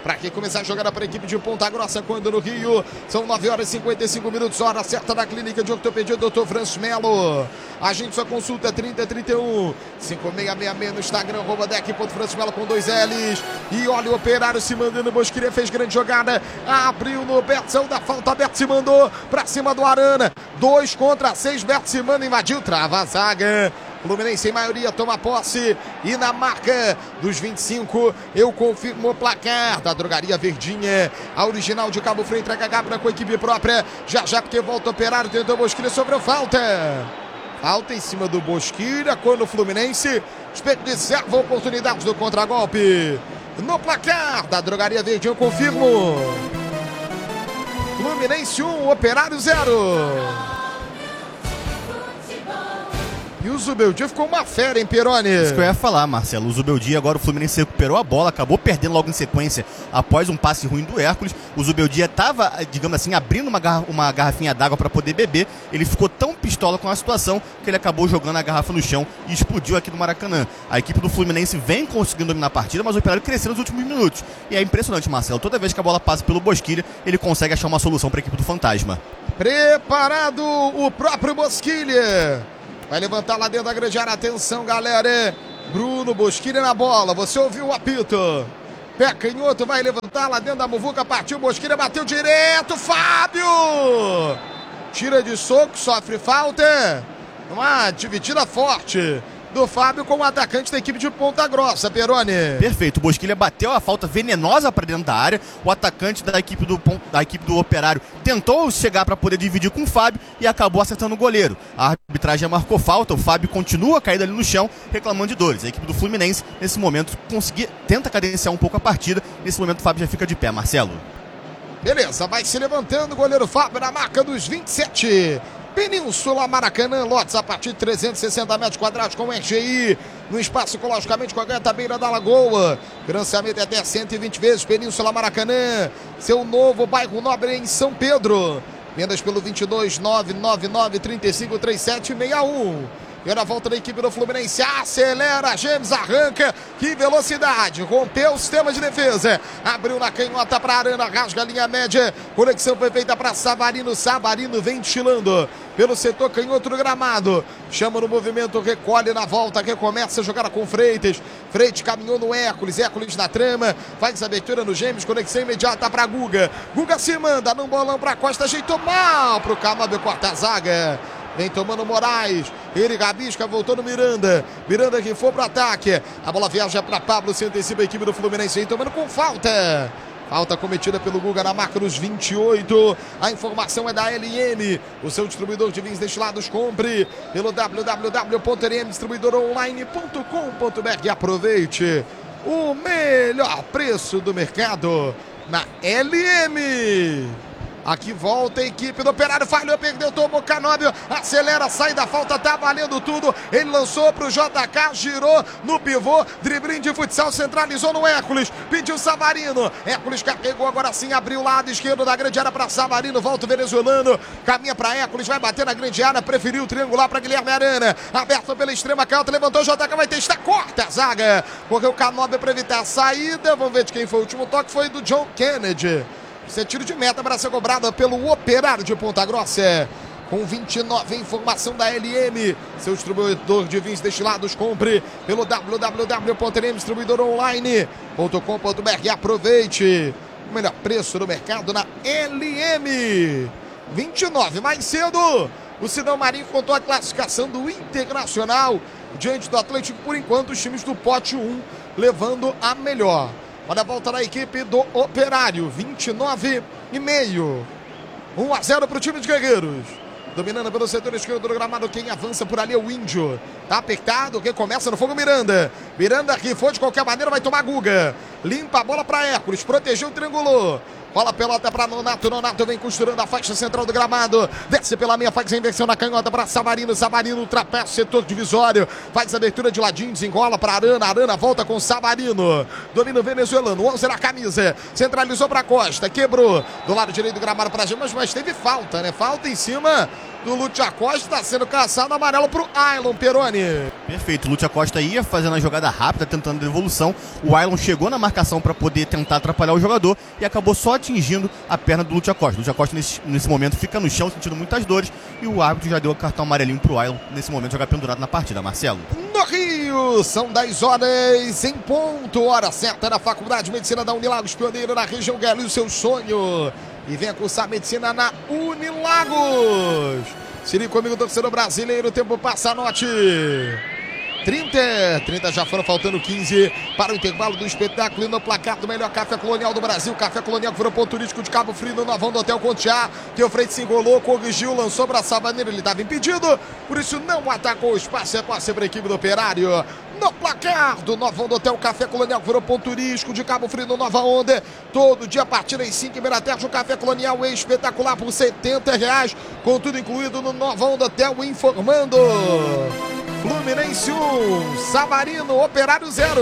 Para quem começar a jogar para a equipe de Ponta Grossa, quando no Rio são 9 horas e 55 minutos, hora certa da Clínica de Ortopedia Dr. Francis Melo. A gente só consulta 3031 5666 no Instagram, @deck.francismelo com 2 L's. E olha o Operário se mandando, Bosquilha fez grande jogada, abriu no Bertzão da falta, Beto se mandou para cima do Arana, 2 contra 6, Beto se manda, invadiu, trava a zaga. Fluminense em maioria toma posse e na marca dos 25 eu confirmo o placar da Drogaria Verdinha. A original de Cabo Frio entrega a Gabra com a equipe própria. Já porque volta o Operário, tentou Bosquilha, sobrou falta. Falta em cima do Bosquilha quando o Fluminense desperdiçava oportunidades do contragolpe. No placar da Drogaria Verdinha eu confirmo. Fluminense 1, Operário 0. E o Zubeldia ficou uma fera, hein, Peroni? Isso que eu ia falar, Marcelo. O Zubeldia, agora o Fluminense recuperou a bola, acabou perdendo logo em sequência após um passe ruim do Hércules. O Zubeldia estava, digamos assim, abrindo uma garrafinha d'água para poder beber. Ele ficou tão pistola com a situação que ele acabou jogando a garrafa no chão e explodiu aqui no Maracanã. A equipe do Fluminense vem conseguindo dominar a partida, mas o Operário cresceu nos últimos minutos. E é impressionante, Marcelo. Toda vez que a bola passa pelo Bosquilha, ele consegue achar uma solução para a equipe do Fantasma. Preparado o próprio Bosquilha. Vai levantar lá dentro da grande área. Atenção, galera. Bruno Bosquilha na bola. Você ouviu o apito. Pé canhoto, vai levantar lá dentro da muvuca. Partiu Bosquilha, bateu direto. Fábio! Tira de soco, sofre falta. Uma dividida forte do Fábio com o atacante da equipe de Ponta Grossa, Peroni. Perfeito, o Bosquilha bateu a falta venenosa para dentro da área. O atacante da equipe do Operário tentou chegar para poder dividir com o Fábio e acabou acertando o goleiro. A arbitragem marcou falta, o Fábio continua caído ali no chão, reclamando de dores. A equipe do Fluminense, nesse momento, tenta cadenciar um pouco a partida. Nesse momento o Fábio já fica de pé, Marcelo. Beleza, vai se levantando o goleiro Fábio na marca dos 27. Península Maracanã, lotes a partir de 360 metros quadrados com RGI, no espaço ecologicamente correto à beira da Lagoa. Financiamento até 120 vezes. Península Maracanã, seu novo bairro nobre em São Pedro. Vendas pelo 22.999-353761. E na volta da equipe do Fluminense, acelera, James arranca, que velocidade, rompeu o sistema de defesa, abriu na canhota para Arana, rasga a linha média, conexão foi feita para Savarino, Savarino vem destilando pelo setor canhoto do gramado, chama no movimento, recolhe na volta, recomeça a jogar com Freitas, Freitas caminhou no Hércules, Hércules na trama, faz a abertura no James, conexão imediata para Guga, Guga se manda num bolão para Costa, ajeitou mal para o Canóbio, corta a zaga. Vem tomando Moraes, ele rabisca, voltou no Miranda, Miranda que foi para o ataque, a bola viaja para Pablo, se antecipa a equipe do Fluminense, vem tomando com falta. Falta cometida pelo Guga na marca dos 28. A informação é da LM, o seu distribuidor de vinhos destilados. Compre pelo www.lmdistribuidoronline.com.br e aproveite o melhor preço do mercado na LM. Aqui volta a equipe do Operário, falhou, perdeu, tomou Canóbio, acelera, sai da falta, tá valendo tudo. Ele lançou pro JK, girou no pivô, driblinho de futsal, centralizou no Hércules, pediu Savarino. Hércules carregou, agora sim, abriu o lado esquerdo da grande área para Savarino, volta o venezuelano, caminha para Hércules, vai bater na grande área, preferiu triangular para Guilherme Arana, aberto pela extrema canhota, levantou o JK, vai testar, corta a zaga, correu Canóbio para evitar a saída. Vamos ver de quem foi o último toque, foi do John Kennedy. Esse é tiro de meta para ser cobrado pelo Operário de Ponta Grossa. Com 29, informação da LM. Seu distribuidor de vinhos destilados, compre pelo www.lmdistribuidoronline.com.br e aproveite o melhor preço do mercado na LM. 29, mais cedo, o Sidão Marinho contou a classificação do Internacional diante do Atlético. Por enquanto, os times do pote 1 levando a melhor. Olha a volta da equipe do Operário, 29,5. 1-0 para o time de Guerreiros. Dominando pelo setor esquerdo do gramado, quem avança por ali é o Índio. Tá apertado, quem começa no fogo, Miranda. Miranda que for de qualquer maneira, vai tomar Guga. Limpa a bola para Hércules, protegeu, triangulou. Bola pelota para Nonato, Nonato vem costurando a faixa central do gramado, desce pela meia, faz a inversão na canhota para Savarino, Savarino ultrapassa o setor divisório, faz a abertura de ladinho, desenrola para Arana, Arana volta com Savarino, domina o venezuelano, 11 na camisa, centralizou para Costa, quebrou, do lado direito do gramado para Gemas, mas teve falta, né? Falta em cima do Lúcio Acosta, está sendo caçado, amarelo pro Ailon Peroni. Perfeito, o Lúcio Acosta ia fazendo a jogada rápida, tentando devolução. O Ailon chegou na marcação para poder tentar atrapalhar o jogador e acabou só atingindo a perna do Lúcio Acosta. O Lúcio Acosta nesse momento fica no chão, sentindo muitas dores, e o árbitro já deu o cartão amarelinho pro Ailon, nesse momento jogar pendurado na partida. Marcelo. No Rio, são 10 horas em ponto, hora certa na Faculdade de Medicina da Unilagos, pioneira na região. Realize o seu sonho e venha cursar medicina na Unilagos. Se liga comigo, torcedor brasileiro, o tempo passa, anote. 30 já foram, faltando 15 para o intervalo do espetáculo. E no placar do melhor café colonial do Brasil, Café Colonial, que virou ponto turístico de Cabo Frio, no Novão do Hotel Contiá, que o Freitas se enrolou, corrigiu, lançou para a Sabaneira, ele estava impedido, por isso não atacou o espaço, é passe para a equipe do Operário. No placar do Novão do Hotel Café Colonial, que virou ponto turístico de Cabo Frio, no Nova Onda, todo dia a partir das 5 em Beira Terra, o Café Colonial é espetacular por R$70, com tudo incluído no Novão do Hotel, informando. Fluminense 1, Savarino, Operário 0.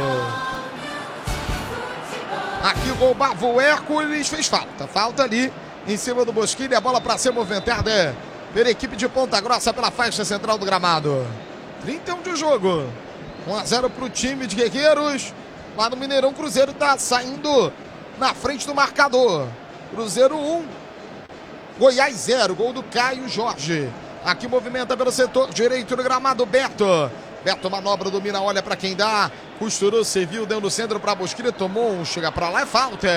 Aqui roubava o Hércules, fez falta. Falta ali em cima do Bosquilha, a bola para ser movimentada pela equipe de Ponta Grossa pela faixa central do gramado. 31 de jogo. 1-0 para o time de Guerreiros. Lá no Mineirão, Cruzeiro está saindo na frente do marcador. Cruzeiro 1, Goiás 0. Gol do Caio Jorge. Aqui movimenta pelo setor direito do gramado, Beto. Beto manobra, domina, olha para quem dá. Costurou, serviu, deu no centro para Bosquilha, tomou um, chega para lá, é falta.